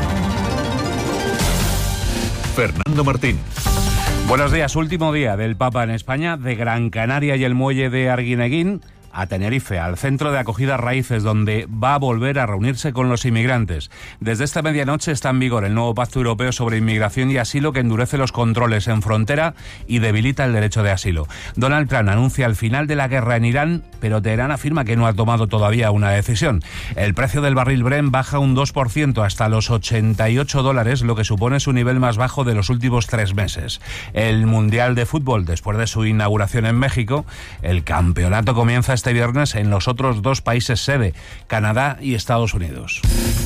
Fernando Martín. Buenos días. Último día del Papa en España, de Gran Canaria y el muelle de Arguineguín a Tenerife, al centro de acogida Raíces, donde va a volver a reunirse con los inmigrantes. Desde esta medianoche está en vigor el nuevo Pacto Europeo sobre Inmigración y Asilo, que endurece los controles en frontera y debilita el derecho de asilo. Donald Trump anuncia el final de la guerra en Irán, pero Teherán afirma que no ha tomado todavía una decisión. El precio del barril Brent baja un dos por ciento hasta los ochenta y ocho dólares, lo que supone su nivel más bajo de los últimos tres meses. El Mundial de Fútbol, después de su inauguración en México, el campeonato comienza este viernes en los otros dos países sede, Canadá y Estados Unidos.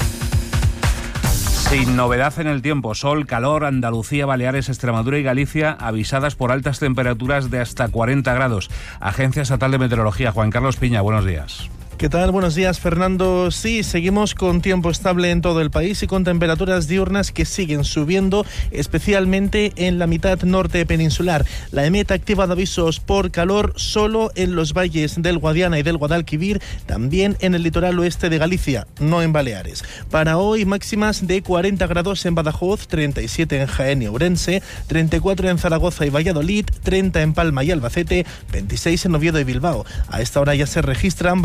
Sin novedad en el tiempo, sol, calor, Andalucía, Baleares, Extremadura y Galicia avisadas por altas temperaturas de hasta cuarenta grados. Agencia Estatal de Meteorología, Juan Carlos Piña, buenos días. ¿Qué tal? Buenos días, Fernando. Sí, seguimos con tiempo estable en todo el país y con temperaturas diurnas que siguen subiendo, especialmente en la mitad norte peninsular. La EMET ha activado avisos por calor solo en los valles del Guadiana y del Guadalquivir, también en el litoral oeste de Galicia, no en Baleares. Para hoy, máximas de cuarenta grados en Badajoz, treinta y siete en Jaén y Ourense, treinta y cuatro en Zaragoza y Valladolid, treinta en Palma y Albacete, veintiséis en Oviedo y Bilbao. A esta hora ya se registran valores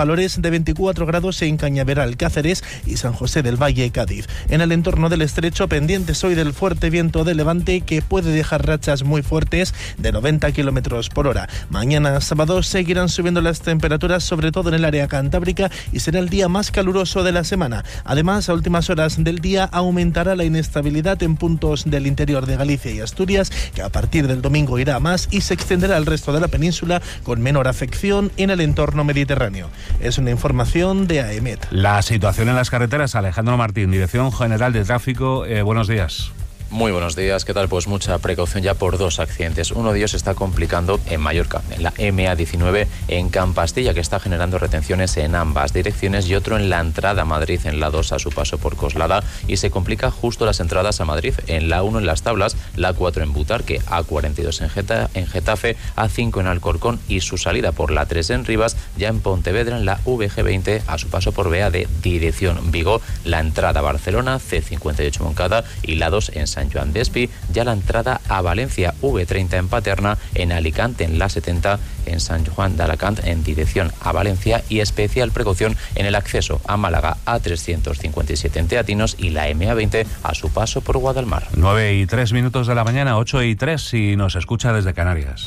de veinticuatro grados en Cañaveral, Cáceres y San José del Valle, Cádiz. En el entorno del estrecho, pendientes hoy del fuerte viento de levante que puede dejar rachas muy fuertes de noventa kilómetros por hora. Mañana sábado seguirán subiendo las temperaturas, sobre todo en el área cantábrica, y será el día más caluroso de la semana. Además, a últimas horas del día aumentará la inestabilidad en puntos del interior de Galicia y Asturias, que a partir del domingo irá a más y se extenderá al resto de la península con menor afección en el entorno mediterráneo. Es una información de A E M E T. La situación en las carreteras, Alejandro Martín, Dirección General de Tráfico, eh, buenos días. Muy buenos días, ¿qué tal? Pues mucha precaución ya por dos accidentes. Uno de ellos se está complicando en Mallorca, en la M A diecinueve en Campastilla, que está generando retenciones en ambas direcciones, y otro en la entrada a Madrid, en la dos a su paso por Coslada, y se complica justo las entradas a Madrid, en la uno en Las Tablas, la cuatro en Butarque, A cuarenta y dos en, Geta, en Getafe, A cinco en Alcorcón, y su salida por la tres en Rivas, ya en Pontevedra, en la V G veinte a su paso por Bea de dirección Vigo, la entrada a Barcelona, C cincuenta y ocho Moncada, y la dos en San Joan de Espí, ya la entrada a Valencia, V treinta en Paterna, en Alicante en la setenta, en San Juan de Alacant en dirección a Valencia, y especial precaución en el acceso a Málaga, A trescientos cincuenta y siete en Teatinos, y la M A veinte a su paso por Guadalmar. nueve y tres minutos de la mañana, ocho y tres si nos escucha desde Canarias.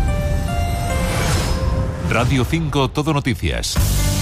Radio cinco Todo Noticias.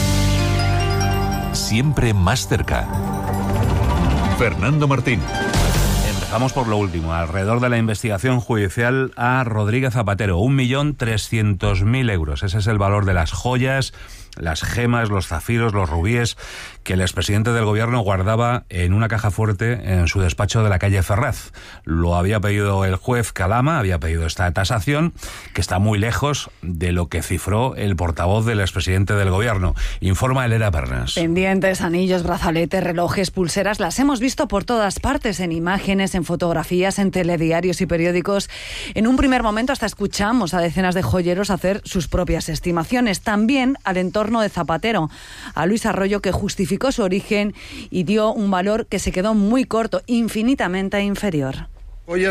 Siempre más cerca. Fernando Martín. Vamos por lo último, alrededor de la investigación judicial a Rodríguez Zapatero. un millón trescientos mil euros. Ese es el valor de las joyas, las gemas, los zafiros, los rubíes que el expresidente del gobierno guardaba en una caja fuerte en su despacho de la calle Ferraz. Lo había pedido el juez Calama, había pedido esta tasación, que está muy lejos de lo que cifró el portavoz del expresidente del gobierno. Informa Elena Pernas. Pendientes, anillos, brazaletes, relojes, pulseras, las hemos visto por todas partes, en imágenes, en fotografías, en telediarios y periódicos. En un primer momento hasta escuchamos a decenas de joyeros hacer sus propias estimaciones. También al entorno de Zapatero, a Luis Arroyo, que justificó su origen y dio un valor que se quedó muy corto, infinitamente inferior.